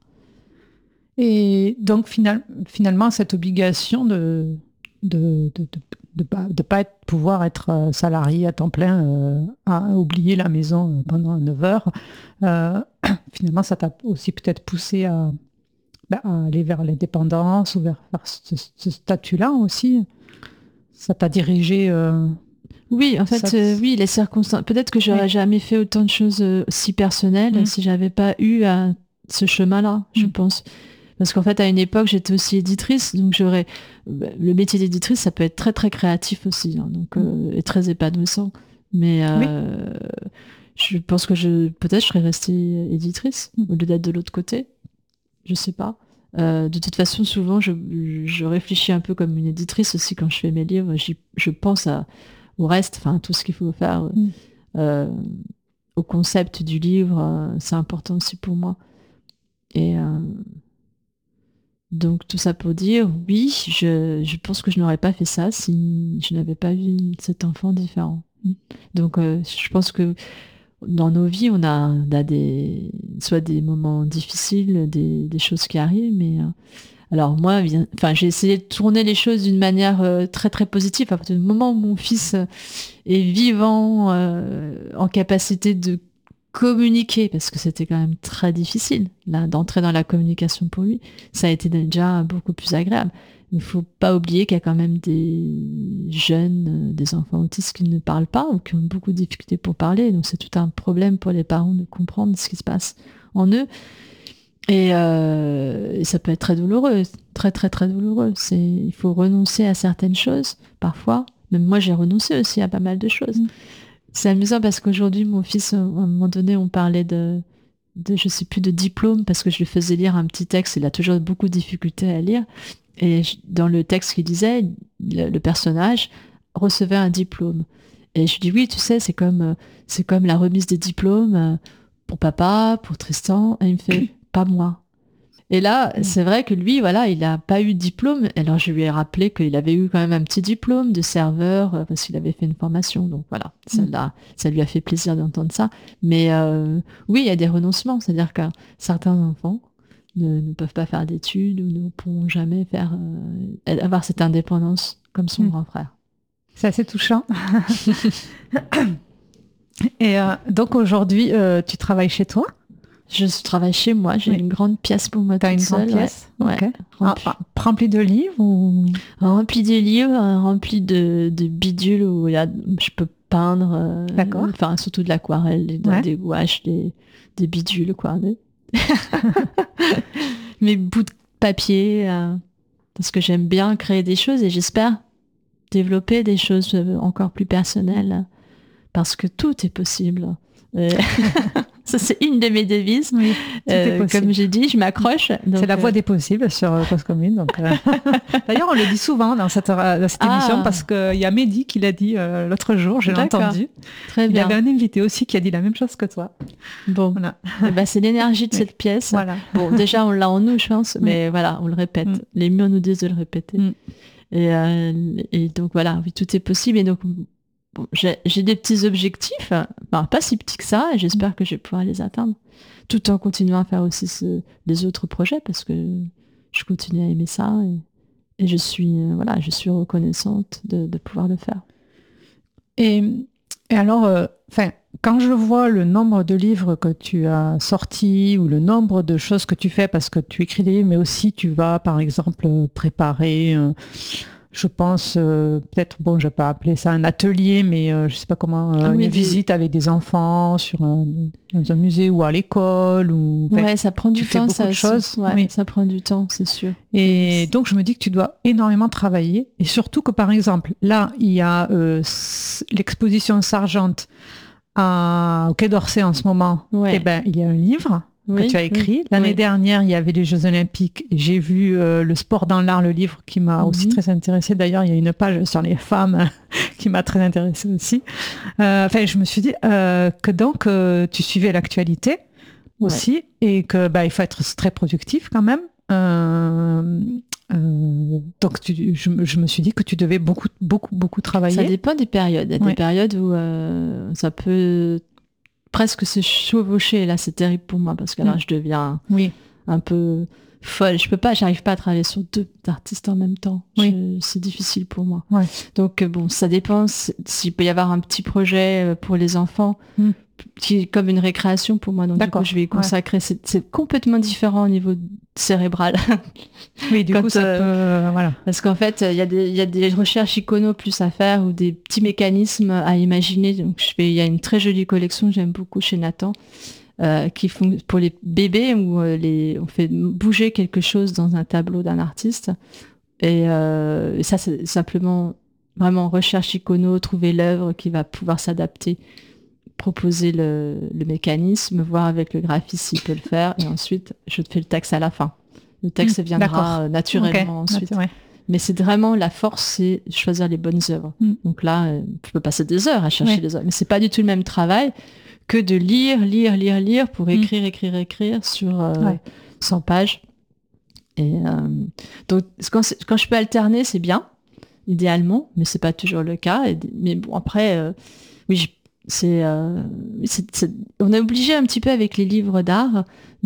Et donc, final, finalement, cette obligation de de de, de, de pas, de pas être, pouvoir être euh, salarié à temps plein, euh, à oublier la maison euh, pendant neuf heures, euh, finalement, ça t'a aussi peut-être poussé à, bah, à aller vers l'indépendance ou vers, vers ce, ce statut-là aussi. Ça t'a dirigé. euh, Oui, en fait, Ça- euh, oui, les circonstances. Peut-être que j'aurais Oui. jamais fait autant de choses euh, si personnelles Mm. si j'avais pas eu à ce chemin-là, je Mm. pense. Parce qu'en fait, à une époque, j'étais aussi éditrice, donc j'aurais le métier d'éditrice, ça peut être très très créatif aussi, hein, donc euh, et très épanouissant. Mais euh, je pense que je peut-être je serais restée éditrice Mm. au lieu d'être de l'autre côté. Je sais pas. Euh, de toute façon, souvent, je, je réfléchis un peu comme une éditrice aussi quand je fais mes livres. J'y- je pense à, au reste, enfin tout ce qu'il faut faire, Mm. euh, au concept du livre, euh, c'est important aussi pour moi. Et euh, donc tout ça pour dire, oui, je, je pense que je n'aurais pas fait ça si je n'avais pas eu cet enfant différent. Mm. Donc euh, je pense que dans nos vies, on a, on a des, soit des moments difficiles, des, des choses qui arrivent, mais euh, alors moi, bien, enfin, j'ai essayé de tourner les choses d'une manière euh, très très positive. À partir du moment où mon fils euh, est vivant, euh, en capacité de communiquer, parce que c'était quand même très difficile là, d'entrer dans la communication pour lui, ça a été déjà beaucoup plus agréable. Il ne faut pas oublier qu'il y a quand même des jeunes, euh, des enfants autistes qui ne parlent pas ou qui ont beaucoup de difficultés pour parler. Donc c'est tout un problème pour les parents de comprendre ce qui se passe en eux. Et, euh, et ça peut être très douloureux, très très très douloureux. C'est, il faut renoncer à certaines choses parfois. Même moi j'ai renoncé aussi à pas mal de choses. Mmh. C'est amusant parce qu'aujourd'hui mon fils, à un moment donné, on parlait de, de je sais plus de diplôme parce que je lui faisais lire un petit texte. Il a toujours beaucoup de difficultés à lire. Et dans le texte qu'il disait, le, le personnage recevait un diplôme. Et je lui dis oui, tu sais, c'est comme, c'est comme la remise des diplômes pour papa, pour Tristan. Et il me fait pas moi. Et là, c'est vrai que lui, voilà, il n'a pas eu de diplôme. Alors je lui ai rappelé qu'il avait eu quand même un petit diplôme de serveur parce qu'il avait fait une formation. Donc voilà, ça, l'a, ça lui a fait plaisir d'entendre ça. Mais euh, oui, il y a des renoncements. C'est-à-dire que certains enfants Ne, ne peuvent pas faire d'études ou ne pourront jamais faire, euh, avoir cette indépendance comme son mmh. grand frère. C'est assez touchant. Et euh, donc aujourd'hui, euh, tu travailles chez toi ? Je travaille chez moi. J'ai oui. une grande pièce pour moi. T'as toute une seule, grande pièce ouais. Okay. Ouais. Remplie. Ah, ah, remplie de livres ou... Remplie de livres, remplie de, de bidules où il y a, je peux peindre. Euh, D'accord. Enfin, surtout de l'aquarelle, des, ouais. des gouaches, des, des bidules, quoi. Des... mes bouts de papier, euh, parce que j'aime bien créer des choses et j'espère développer des choses encore plus personnelles, parce que tout est possible. Et ça, c'est une de mes devises. Oui, euh, comme j'ai dit, je m'accroche. Donc, c'est la voie euh... des possibles sur Cause Commune. Donc, euh... D'ailleurs, on le dit souvent dans cette, dans cette ah. émission parce qu'il y a Mehdi qui l'a dit euh, l'autre jour, je l'ai D'accord. entendu. Très Il bien. y avait un invité aussi qui a dit la même chose que toi. Bon, voilà. Et ben, c'est l'énergie de oui. cette pièce. Voilà. Bon, déjà, on l'a en nous, je pense, mais oui. voilà, on le répète. Mm. Les murs nous disent de le répéter. Mm. Et, euh, et donc, voilà, oui, tout est possible. Et donc, bon, j'ai, j'ai des petits objectifs, ben, pas si petits que ça, et j'espère mmh. que je vais pouvoir les atteindre, tout en continuant à faire aussi ce, les autres projets, parce que je continue à aimer ça, et, et je suis, euh, voilà, je suis reconnaissante de, de pouvoir le faire. Et, et alors, euh, quand je vois le nombre de livres que tu as sortis, ou le nombre de choses que tu fais, parce que tu écris des livres, mais aussi tu vas, par exemple, préparer... Euh, je pense, euh, peut-être, bon, je ne vais pas appeler ça un atelier, mais euh, je ne sais pas comment, euh, ah, oui, une des... visite avec des enfants sur un, dans un musée ou à l'école. Ou, ouais, ça prend du temps, ça, de choses. Ouais, oui. ça prend du temps, c'est sûr. Et donc, je me dis que tu dois énormément travailler. Et surtout que, par exemple, là, il y a euh, l'exposition Sargent à, au Quai d'Orsay en ce moment. Ouais. Et ben, il y a un livre oui, que tu as écrit. Oui, L'année oui. dernière, il y avait les Jeux Olympiques. Et j'ai vu euh, Le sport dans l'art, le livre qui m'a mm-hmm. aussi très intéressée. D'ailleurs, il y a une page sur les femmes qui m'a très intéressée aussi. Euh, enfin, je me suis dit euh, que donc, euh, tu suivais l'actualité aussi ouais. et que bah, il faut être très productif quand même. Euh, euh, donc, tu, je, je me suis dit que tu devais beaucoup, beaucoup, beaucoup travailler. Ça dépend des périodes. Il y a ouais. des périodes où euh, ça peut... presque se chevaucher, là c'est terrible pour moi parce que là mmh. je deviens oui. un peu folle, je peux pas, j'arrive pas à travailler sur deux artistes en même temps, oui. je, c'est difficile pour moi. Ouais. Donc bon, ça dépend s'il peut y avoir un petit projet pour les enfants mmh. qui est comme une récréation pour moi, donc D'accord. du coup je vais y consacrer, ouais. c'est, c'est complètement différent au niveau cérébral. Oui, du Quand, coup ça euh, peut, euh, voilà. Parce qu'en fait il y a des il y a des recherches icono plus à faire ou des petits mécanismes à imaginer. Donc je fais, il y a une très jolie collection que j'aime beaucoup chez Nathan euh, qui font pour les bébés où euh, les on fait bouger quelque chose dans un tableau d'un artiste et, euh, et ça c'est simplement vraiment recherche icono, trouver l'œuvre qui va pouvoir s'adapter, proposer le, le mécanisme, voir avec le graphiste s'il peut le faire et ensuite je te fais le texte à la fin. Le texte mmh, viendra naturellement okay. ensuite. Ouais. Mais c'est vraiment la force, c'est choisir les bonnes œuvres. Mmh. Donc là, euh, je peux passer des heures à chercher ouais. les œuvres. Mais c'est pas du tout le même travail que de lire, lire, lire, lire pour écrire, mmh. écrire, écrire sur euh, ouais. cent pages. Et euh, donc quand, quand je peux alterner, c'est bien, idéalement, mais c'est pas toujours le cas. Et, mais bon, après, euh, oui, je, c'est, euh, c'est, c'est, on est obligé un petit peu avec les livres d'art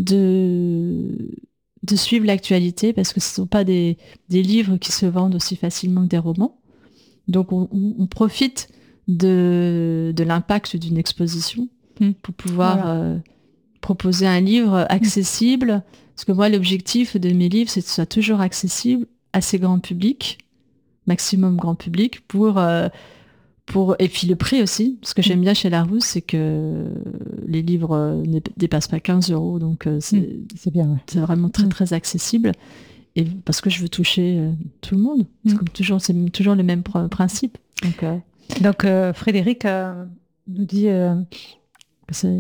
de de suivre l'actualité parce que ce ne sont pas des, des livres qui se vendent aussi facilement que des romans. Donc on, on, on profite de, de l'impact d'une exposition Mmh. pour pouvoir Voilà. euh, proposer un livre accessible. Mmh. Parce que moi, l'objectif de mes livres, c'est que ce soit toujours accessible, assez grand public, maximum grand public, pour... Euh, Pour... Et puis le prix aussi, ce que j'aime bien chez Larousse, c'est que les livres euh, ne dépassent pas quinze euros, donc euh, c'est, mmh. c'est bien, ouais. c'est vraiment très mmh. très accessible. Et parce que je veux toucher euh, tout le monde. C'est mmh. comme toujours, c'est toujours le même pr- principe. Donc, euh, donc euh, Frédéric euh, nous dit euh, c'est...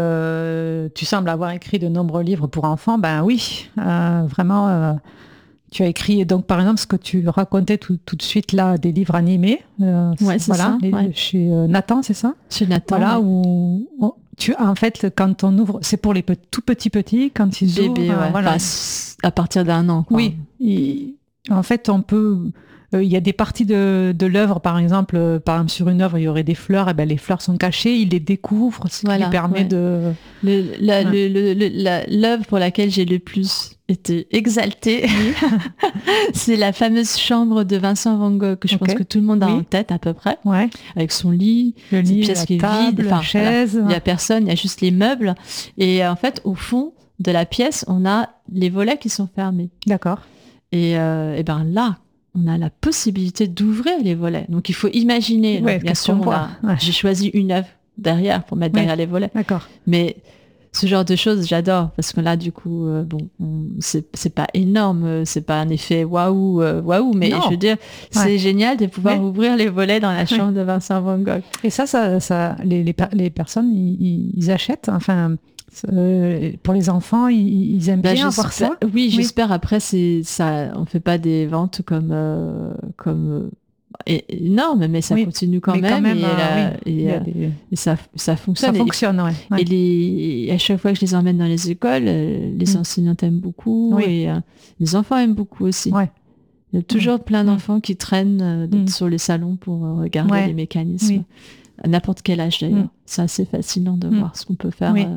que tu sembles avoir écrit de nombreux livres pour enfants. Ben oui, euh, vraiment. Euh, Tu as écrit, donc par exemple, ce que tu racontais tout, tout de suite là, des livres animés. Euh, ouais, c'est voilà, ça. Les, Ouais. Chez euh, Nathan, c'est ça? Chez Nathan. Voilà, ouais. où on, tu, en fait, quand on ouvre, c'est pour les pe- tout petits petits, quand ils Bébé, ouvrent. ouais. euh, voilà. Enfin, à partir d'un an. Quoi. Oui, il- en fait, on peut. euh, Il y a des parties de, de l'œuvre, par exemple, euh, par exemple, sur une œuvre, il y aurait des fleurs, et ben les fleurs sont cachées, il les découvre, ce qui Voilà, lui permet ouais. de. Le, la, Ouais. le, le, le- la- l'œuvre pour laquelle j'ai le plus été exaltée, c'est la fameuse chambre de Vincent Van Gogh, que je Ok. pense que tout le monde a Oui. en tête à peu près, Ouais. avec son lit, Le cette lit, pièce la qui est table, vide, la enfin, chaise. voilà. Il n'y a personne, il y a juste les meubles. Et euh, en fait, au fond de la pièce, on a les volets qui sont fermés. D'accord. Et, euh, et ben là, on a la possibilité d'ouvrir les volets. Donc il faut imaginer. Ouais, Donc, bien qu'est-ce sûr, qu'on on voit a- Ouais. j'ai choisi une œuvre derrière pour mettre Oui. derrière les volets. D'accord. Mais ce genre de choses, j'adore parce que là, du coup, euh, bon, on- c'est, c'est pas énorme, euh, c'est pas un effet waouh, euh, waouh, mais Non. je veux dire, c'est Ouais. génial de pouvoir Ouais. ouvrir les volets dans la chambre de Vincent Van Gogh. Et ça, ça, ça les, les, per- les personnes, ils, ils achètent. Enfin, euh, pour les enfants, ils, ils aiment Bah, bien j'espère- avoir ça. Oui, j'espère. Après, c'est ça, on fait pas des ventes comme euh, comme euh, é- énorme, mais ça Oui. continue quand Mais même, quand même, et, euh, la- oui, et, il y a euh, des- et ça ça fonctionne. ça Et- fonctionne, ouais. ouais. Et, les, et à chaque fois que je les emmène dans les écoles, euh, les Mm. enseignantes aiment beaucoup, Oui. et euh, les enfants aiment beaucoup aussi. Ouais. Il y a toujours plein Mm. d'enfants qui traînent euh, Mm. sur les salons pour euh, regarder Ouais. les mécanismes, Oui. à n'importe quel âge d'ailleurs. Mm. C'est assez fascinant de Mm. voir ce qu'on peut faire. Oui. euh.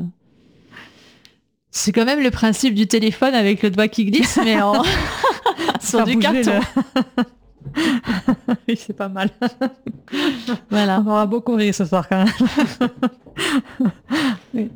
C'est quand même le principe du téléphone avec le doigt qui glisse, mais en... sur Faire du bouger carton. le- oui, c'est pas mal. Voilà. On aura beaucoup ri ce soir quand même. oui.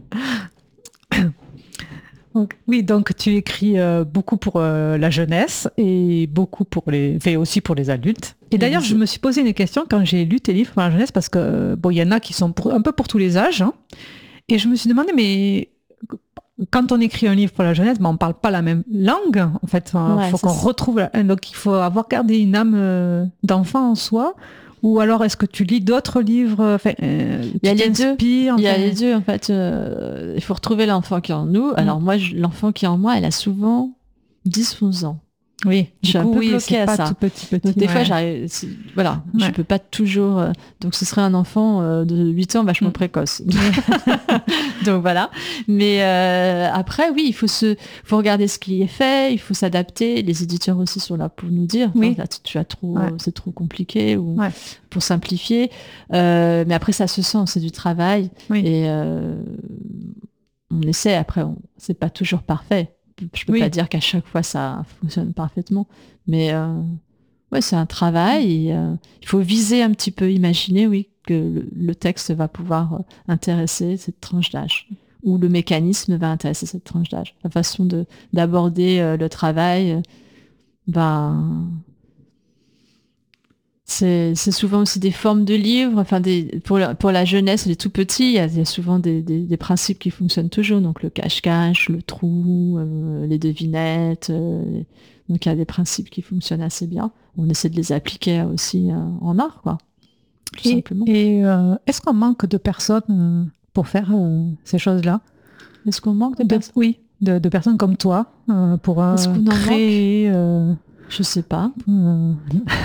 Donc, oui, donc tu écris euh, beaucoup pour euh, la jeunesse et beaucoup pour les, enfin, aussi pour les adultes. Et d'ailleurs, je me suis posé une question quand j'ai lu tes livres pour la jeunesse parce que bon, il y en a qui sont pour, un peu pour tous les âges, hein, et je me suis demandé, mais quand on écrit un livre pour la jeunesse, ben, on parle pas la même langue. En fait, il Ouais, faut c'est qu'on ça. retrouve. la- Donc, il faut avoir gardé une âme euh, d'enfant en soi. Ou alors, est-ce que tu lis d'autres livres enfin, euh, Il y a tu les deux. t'inspires, Il y a enfin, les deux, en fait. euh, il faut retrouver l'enfant qui est en nous. Alors moi, je- l'enfant qui est en moi, elle a souvent dix onze ans. Oui, Je du suis un coup, peu oui, bloquée c'est à pas ça. tout petit, petit. Donc des fois, ouais. j'arrive, c'est- voilà, je Ouais. peux pas toujours. euh, donc ce serait un enfant euh, de huit ans vachement Mm. précoce. Donc voilà. Mais euh, après, oui, il faut se, faut regarder ce qui est fait, il faut s'adapter. Les éditeurs aussi sont là pour nous dire, Oui. enfin, là, tu, tu as trop, Ouais. c'est trop compliqué ou Ouais. pour simplifier. Euh, mais après, ça se sent, c'est du travail Oui. et euh, on essaie. Après, on, c'est pas toujours parfait. Je peux Oui. pas dire qu'à chaque fois ça fonctionne parfaitement, mais euh, ouais, c'est un travail. Et, euh, il faut viser un petit peu, imaginer, oui, que le, le texte va pouvoir euh, intéresser cette tranche d'âge, ou le mécanisme va intéresser cette tranche d'âge. La façon de d'aborder euh, le travail, euh, ben c'est c'est souvent aussi des formes de livres. Enfin, des, pour, la, pour la jeunesse, les tout petits, il y a, il y a souvent des, des, des principes qui fonctionnent toujours. Donc le cache-cache, le trou, euh, les devinettes. euh, donc il y a des principes qui fonctionnent assez bien. On essaie de les appliquer aussi euh, en art, quoi. Tout Et, simplement. et, euh, est-ce qu'on manque de personnes euh, pour faire euh, ces choses-là? Est-ce qu'on manque de De- personnes? Oui, de, de personnes comme toi euh, pour euh, Est-ce qu'on en créer. euh, Je sais pas. euh,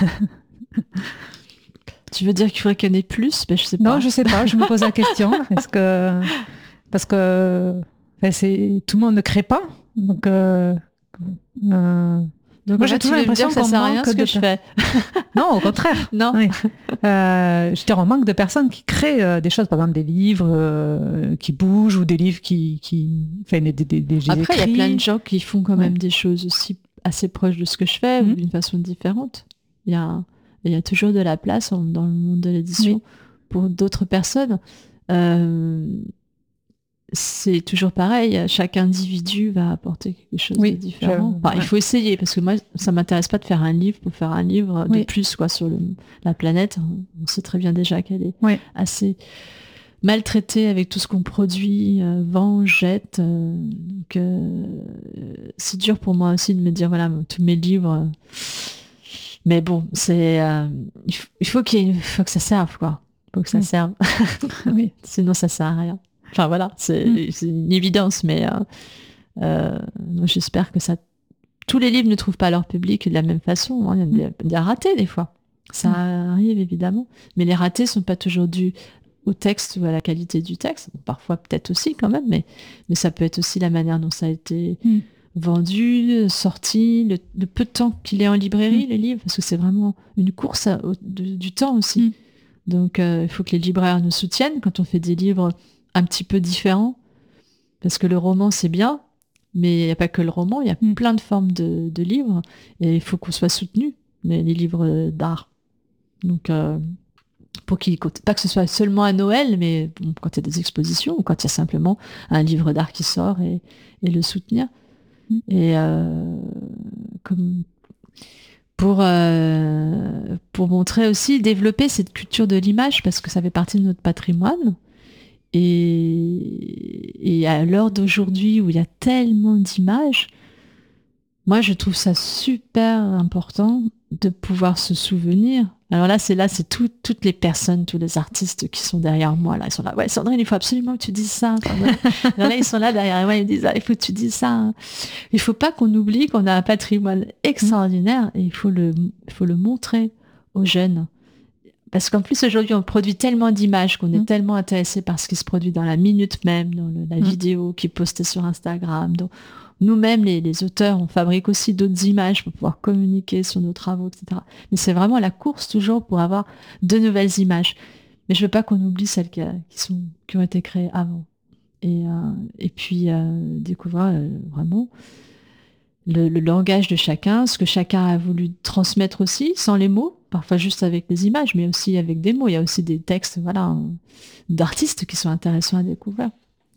Tu veux dire qu'il faudrait qu'il y en ait plus? Ben, je sais pas. Non, je sais pas. Je me pose la question. Est-ce que parce que enfin, c'est tout le monde ne crée pas, donc. Euh, euh, Donc Moi, en j'ai fait, tu toujours veux me dire l'impression que ça qu'on sert à rien manque ce que de je per- fais. non, au contraire. Non. Oui. Euh, je dirais, on manque de personnes qui créent euh, des choses, par exemple des livres euh, qui bougent ou des livres qui, qui enfin, des, des, des, des Après, il y a écrits. plein de gens qui font quand même Ouais. des choses aussi assez proches de ce que je fais, Mhm. ou d'une façon différente. Il y a, il y a toujours de la place en- dans le monde de l'édition Oui. pour d'autres personnes. Euh, c'est toujours pareil, chaque individu va apporter quelque chose Oui, de différent. je- Enfin, ouais. il faut essayer, parce que moi, ça m'intéresse pas de faire un livre pour faire un livre de Oui. plus quoi, sur le, la planète. On sait très bien déjà qu'elle est Oui. assez maltraitée avec tout ce qu'on produit, euh, vend, jette. euh, donc, euh, c'est dur pour moi aussi de me dire, voilà, tous mes livres... euh, mais bon, c'est, euh, il faut, il faut qu'il y ait une- faut que ça serve, quoi. Il faut que ça Mm. serve. Oui. Sinon, ça sert à rien. Enfin, voilà, c'est Mm. c'est une évidence, mais euh, euh, moi, j'espère que ça... Tous les livres ne trouvent pas leur public de la même façon. hein. Il y a des, des ratés, des fois. Ça Mm. arrive, évidemment. Mais les ratés sont pas toujours dus au texte ou à la qualité du texte. Bon, parfois, peut-être aussi, quand même, mais, mais ça peut être aussi la manière dont ça a été Mm. vendu, sorti, le, le peu de temps qu'il est en librairie, Mm. les livres, parce que c'est vraiment une course à- au- de- du temps aussi. Mm. Donc, euh, il faut que les libraires nous soutiennent quand on fait des livres un petit peu différents, parce que le roman, c'est bien, mais il n'y a pas que le roman, il y a Mm. plein de formes de, de livres, et il faut qu'on soit soutenu, les, les livres d'art. Donc, euh, pour qu'ils, pas que ce soit seulement à Noël, mais bon, quand il y a des expositions, ou quand il y a simplement un livre d'art qui sort, et, et le soutenir. Mm. Et euh, comme pour, euh, pour montrer aussi, développer cette culture de l'image, parce que ça fait partie de notre patrimoine. Et, et à l'heure d'aujourd'hui, où il y a tellement d'images, moi, je trouve ça super important de pouvoir se souvenir. Alors là, c'est là, c'est tout- toutes les personnes, tous les artistes qui sont derrière moi. Là, ils sont là. Ouais, Sandrine, il faut absolument que tu dises ça. Sandrine. Alors là, ils sont là derrière moi. Ils me disent, ah, il faut que tu dises ça. Il faut pas qu'on oublie qu'on a un patrimoine extraordinaire et il faut le, il faut le montrer aux jeunes. Parce qu'en plus, aujourd'hui, on produit tellement d'images qu'on est Mm. tellement intéressé par ce qui se produit dans la minute même, dans le- la Mm. vidéo qui est postée sur Instagram. Donc, nous-mêmes, les, les auteurs, on fabrique aussi d'autres images pour pouvoir communiquer sur nos travaux, et cetera. Mais c'est vraiment la course toujours pour avoir de nouvelles images. Mais je veux pas qu'on oublie celles qui, a- qui sont, qui ont été créées avant. Et, euh, et puis, euh, découvrir euh, vraiment le, le langage de chacun, ce que chacun a voulu transmettre aussi, sans les mots, parfois juste avec des images, mais aussi avec des mots. Il y a aussi des textes, voilà, euh, d'artistes qui sont intéressants à découvrir.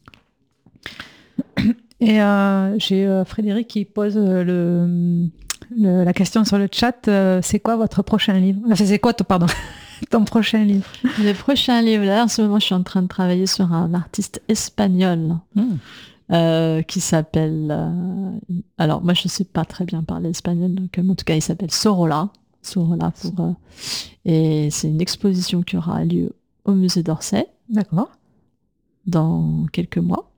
Et euh, j'ai euh, Frédéric qui pose euh, le, le- la question sur le chat. euh, c'est quoi votre prochain livre Enfin, c'est quoi, ton, pardon, ton prochain livre Le prochain livre, là, en ce moment, je suis en train de travailler sur un artiste espagnol Mm. euh, qui s'appelle... euh, alors, moi, je ne sais pas très bien parler espagnol, donc euh, en tout cas, il s'appelle Sorolla. Sorolla pour... euh, et c'est une exposition qui aura lieu au musée d'Orsay D'accord. dans quelques mois.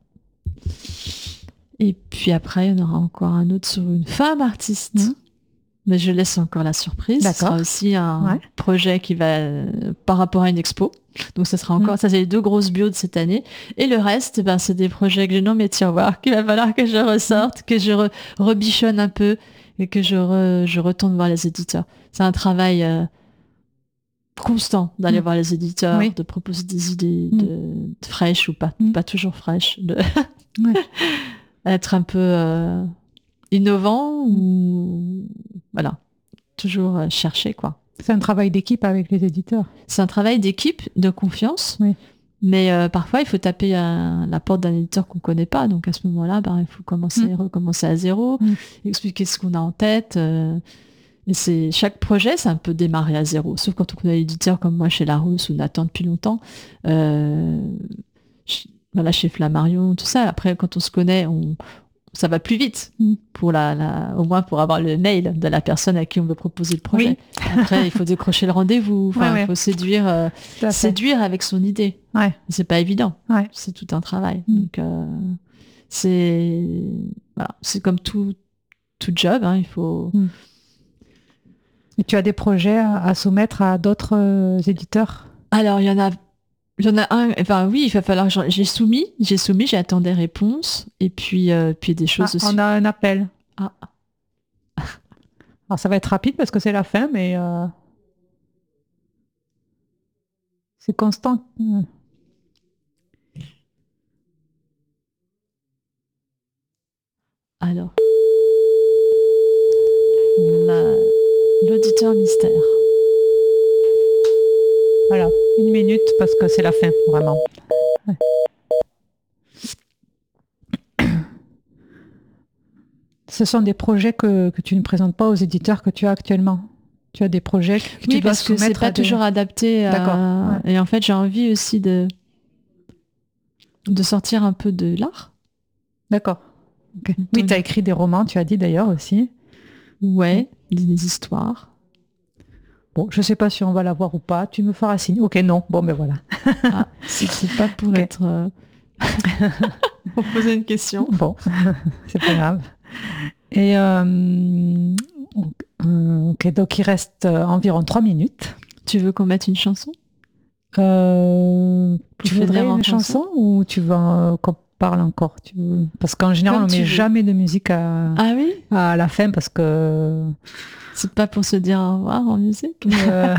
Et puis après, il y en aura encore un autre sur une femme artiste. Mmh. Mais je laisse encore la surprise. Ce sera aussi un Ouais. projet qui va euh, par rapport à une expo. Donc ça sera encore, Mmh. ça c'est les deux grosses bios de cette année. Et le reste, ben, c'est des projets que j'ai non mais tiens voir, qu'il va falloir que je ressorte, que je re- rebichonne un peu et que je, re- je retourne voir les éditeurs. C'est un travail euh, constant d'aller Mmh. voir les éditeurs, Oui. de proposer des idées Mmh. de, de fraîches ou pas, Mmh. pas toujours fraîches, de Ouais. être un peu euh, innovant ou voilà, toujours euh, chercher quoi. C'est un travail d'équipe avec les éditeurs. C'est un travail d'équipe, de confiance, Oui. mais euh, parfois il faut taper à la porte d'un éditeur qu'on connaît pas, donc à ce moment-là, ben, il faut commencer, Mm. recommencer à zéro, Mm. expliquer ce qu'on a en tête. euh, et c'est chaque projet, c'est un peu démarrer à zéro, sauf quand on connaît l'éditeur comme moi chez Larousse ou Nathan depuis longtemps. Euh, ch- voilà, chez Flammarion, tout ça. Après, quand on se connaît, on, ça va plus vite, Mm. pour la, la- au moins pour avoir le mail de la personne à qui on veut proposer le projet. Après, il faut décrocher le rendez-vous, enfin, Ouais, ouais. il faut séduire, euh, Tout à fait. séduire avec son idée. Ouais. C'est pas évident, Ouais. c'est tout un travail. Mm. Donc, euh, c'est voilà, c'est comme tout, tout job, hein, il faut... Mm. Et tu as des projets à, à soumettre à d'autres euh, éditeurs? Alors, il y en a, il y en a un, enfin oui, il va falloir, j'en- j'ai soumis, j'ai soumis, j'attends des réponses, et puis, euh, puis des Ah, choses aussi. on a un appel. Ah. Alors ça va être rapide parce que c'est la fin, mais euh, c'est constant. Mm. Alors, la- l'auditeur mystère. Voilà, une minute parce que c'est la fin, vraiment. Ouais. ce sont des projets que, que tu ne présentes pas aux éditeurs que tu as actuellement. Tu as des projets que oui, tu dois parce que c'est pas des... toujours adapté. À... D'accord. Ouais. Et en fait, j'ai envie aussi de de sortir un peu de l'art. D'accord. Okay. Oui, tu as écrit des romans, tu as dit d'ailleurs aussi. Ouais, oui. des, des histoires. Bon, je sais pas si on va la voir ou pas. Tu me feras signe. Ok, non. Bon, ben voilà. Ah, c'est pas pour okay. être... Euh... pour poser une question. Bon, c'est pas grave. Et euh... ok, donc il reste environ trois minutes. Tu veux qu'on mette une chanson euh... Tu voudrais une chanson, chanson ou tu veux euh, qu'on parle encore tu veux... Parce qu'en général, Comme on met veux. jamais de musique à... Ah oui à la fin parce que... C'est pas pour se dire au revoir en musique euh...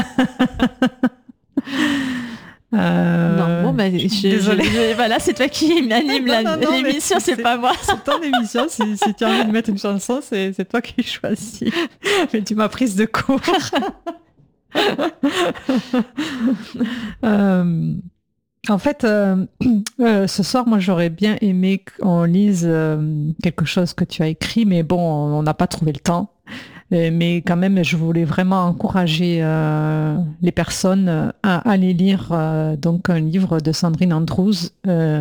Euh... Non, bon, bah, je, désolée. Je, voilà, c'est toi qui anime l'émission, c'est, c'est pas moi. C'est ton émission. Si, si tu as envie de mettre une chanson, c'est, c'est toi qui choisis. Mais tu m'as prise de court. euh, en fait, euh, euh, ce soir, moi, j'aurais bien aimé qu'on lise euh, quelque chose que tu as écrit, mais bon, on n'a pas trouvé le temps. Mais quand même, je voulais vraiment encourager euh, les personnes à aller lire euh, donc un livre de Sandrine Andrews. Euh,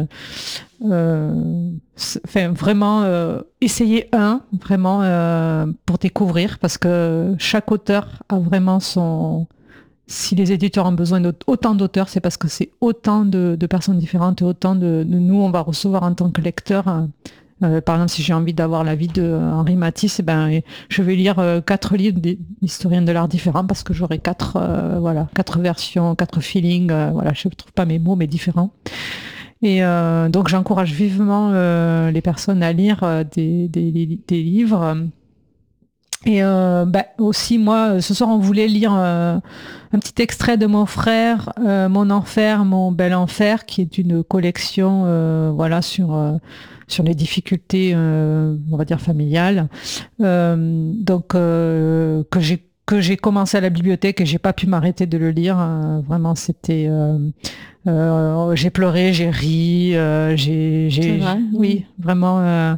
euh, enfin, vraiment, euh, essayer un, vraiment, euh, pour découvrir, parce que chaque auteur a vraiment son... Si les éditeurs ont besoin d'autant d'auteurs, c'est parce que c'est autant de, de personnes différentes et autant de, de nous, on va recevoir en tant que lecteurs. Euh, Euh, par exemple, si j'ai envie d'avoir l'avis de Henri Matisse, eh ben, je vais lire euh, quatre livres d'historiens de l'art différents parce que j'aurai quatre, euh, voilà, quatre versions, quatre feelings. Euh, voilà, je ne trouve pas mes mots, mais différents. Et euh, donc, j'encourage vivement euh, les personnes à lire euh, des, des, des livres. Et euh, bah, aussi, moi, ce soir, on voulait lire euh, un petit extrait de Mon frère, euh, Mon enfer, Mon bel enfer, qui est une collection, euh, voilà, sur euh, sur les difficultés, euh, on va dire familiales. Euh, donc euh, que j'ai que j'ai commencé à la bibliothèque et j'ai pas pu m'arrêter de le lire. Euh, vraiment, c'était euh, euh, j'ai pleuré, j'ai ri, euh, j'ai j'ai vrai, oui, oui, vraiment. Euh,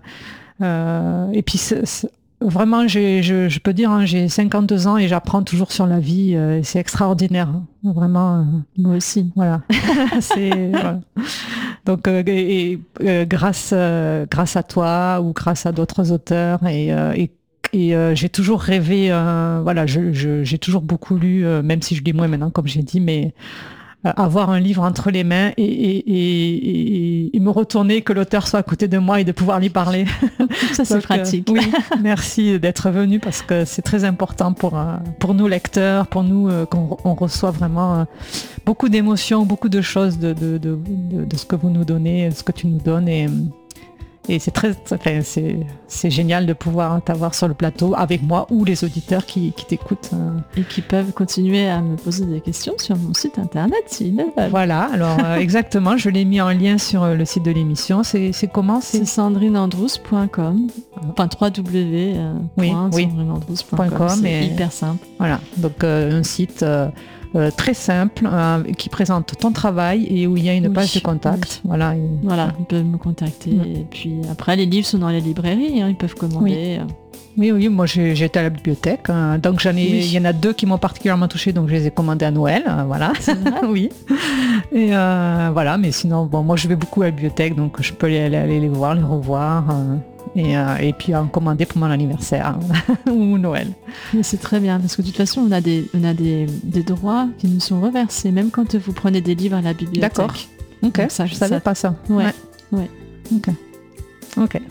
euh, et puis c'est, c'est, Vraiment, j'ai, je, je peux dire, hein, j'ai cinquante-deux ans et j'apprends toujours sur la vie. Euh, c'est extraordinaire, hein, vraiment. Euh, Moi aussi. Voilà. c'est, voilà. Donc, euh, et, et, euh, grâce, euh, grâce à toi ou grâce à d'autres auteurs, et, euh, et, et euh, j'ai toujours rêvé. Euh, voilà, je, je, j'ai toujours beaucoup lu, euh, même si je lis moins maintenant, comme j'ai dit, mais euh, avoir un livre entre les mains et, et, et, et, et me retourner, que l'auteur soit à côté de moi et de pouvoir lui parler. Ça, c'est Donc, pratique. Euh, oui, merci d'être venu parce que c'est très important pour, euh, pour nous lecteurs, pour nous euh, qu'on on reçoit vraiment euh, beaucoup d'émotions, beaucoup de choses de, de, de, de, de ce que vous nous donnez, de ce que tu nous donnes. Et, et c'est très, enfin, c'est, c'est génial de pouvoir t'avoir sur le plateau avec moi ou les auditeurs qui, qui t'écoutent. Et qui peuvent continuer à me poser des questions sur mon site internet s'ils le veulent. Voilà, alors euh, exactement, je l'ai mis en lien sur le site de l'émission. C'est, c'est comment c'est, c'est sandrine andrews point com, enfin w w w point sandrine andrews point com, c'est et... hyper simple. Voilà, donc euh, un site... Euh, Euh, très simple, euh, qui présente ton travail et où il y a une oui, page de contact. Oui. Voilà, et... voilà, ils peuvent me contacter. Mmh. Et puis après, les livres sont dans les librairies, hein, ils peuvent commander. Oui, oui, oui moi j'ai, j'ai été à la bibliothèque, hein, donc j'en ai, oui. il y en a deux qui m'ont particulièrement touchée, donc je les ai commandés à Noël, euh, voilà. C'est vrai. Oui. Et euh, voilà, mais sinon, bon, moi je vais beaucoup à la bibliothèque, donc je peux aller, aller les voir, les revoir. Euh... Et, euh, et puis en commander pour mon anniversaire ou Noël. Mais c'est très bien parce que de toute façon on a des, on a des, des droits qui nous sont reversés même quand vous prenez des livres à la bibliothèque. D'accord. Ok. Donc, ça, je savais ça... pas ça. Ouais. Ouais. ouais. Ok. Ok.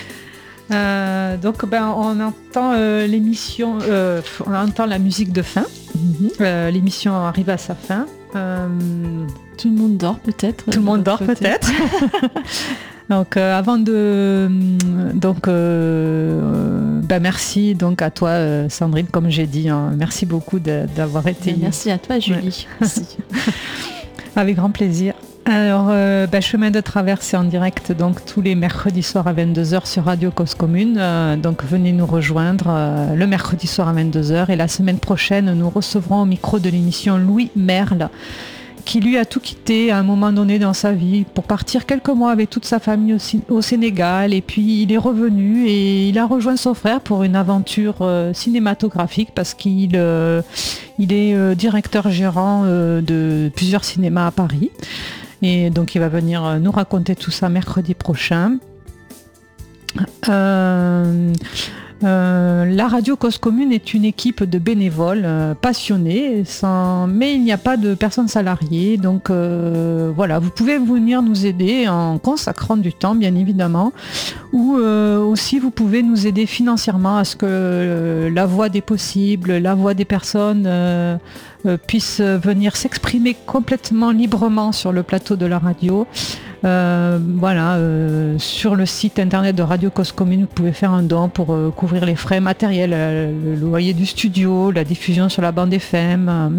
Euh, donc ben on entend euh, l'émission, euh, on entend la musique de fin. Mm-hmm. Euh, l'émission arrive à sa fin. Euh... Tout le monde dort peut-être. Tout le monde dort côté. peut-être. Donc euh, avant de donc euh, ben merci donc à toi euh, Sandrine, comme j'ai dit, hein, merci beaucoup de, d'avoir été. Merci à toi Julie. Ouais. Merci. Avec grand plaisir. Alors euh, ben, Chemin de Traverse, c'est en direct donc tous les mercredis soirs à vingt-deux heures sur Radio Cause Commune. Euh, donc venez nous rejoindre euh, le mercredi soir à vingt-deux heures et la semaine prochaine nous recevrons au micro de l'émission Louis Merle. qui lui a tout quitté à un moment donné dans sa vie pour partir quelques mois avec toute sa famille au, au Sénégal, et puis il est revenu et il a rejoint son frère pour une aventure euh, cinématographique parce qu'il euh, il est euh, directeur gérant euh, de plusieurs cinémas à Paris, et donc il va venir nous raconter tout ça mercredi prochain. Euh, Euh, la radio Cause Commune est une équipe de bénévoles euh, passionnés, sans... mais il n'y a pas de personnes salariées. Donc euh, voilà, vous pouvez venir nous aider en consacrant du temps, bien évidemment, ou euh, aussi vous pouvez nous aider financièrement à ce que euh, la voix des possibles, la voix des personnes euh, euh, puisse venir s'exprimer complètement librement sur le plateau de la radio. Euh, voilà, euh, sur le site internet de Radio Cause Commune, vous pouvez faire un don pour euh, couvrir les frais matériels, euh, le loyer du studio, la diffusion sur la bande F M. Euh,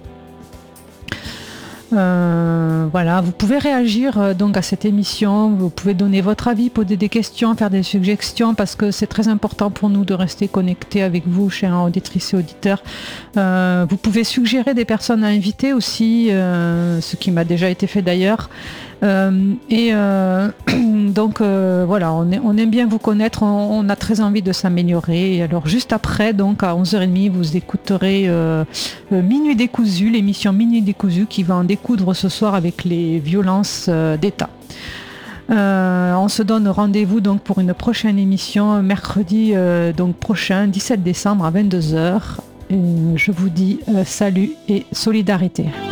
euh, voilà, vous pouvez réagir euh, donc à cette émission, vous pouvez donner votre avis, poser des questions, faire des suggestions, parce que c'est très important pour nous de rester connectés avec vous, chers auditrices et auditeurs. Euh, vous pouvez suggérer des personnes à inviter aussi, euh, ce qui m'a déjà été fait d'ailleurs. Euh, et euh, donc euh, voilà, on, est, on aime bien vous connaître, on, on a très envie de s'améliorer. Et alors juste après, donc à onze heures trente, vous écouterez euh, euh, Minuit décousu, l'émission Minuit décousu qui va en découdre ce soir avec les violences euh, d'État. Euh, on se donne rendez-vous donc pour une prochaine émission mercredi euh, donc prochain, dix-sept décembre à vingt-deux heures. Et je vous dis euh, salut et solidarité.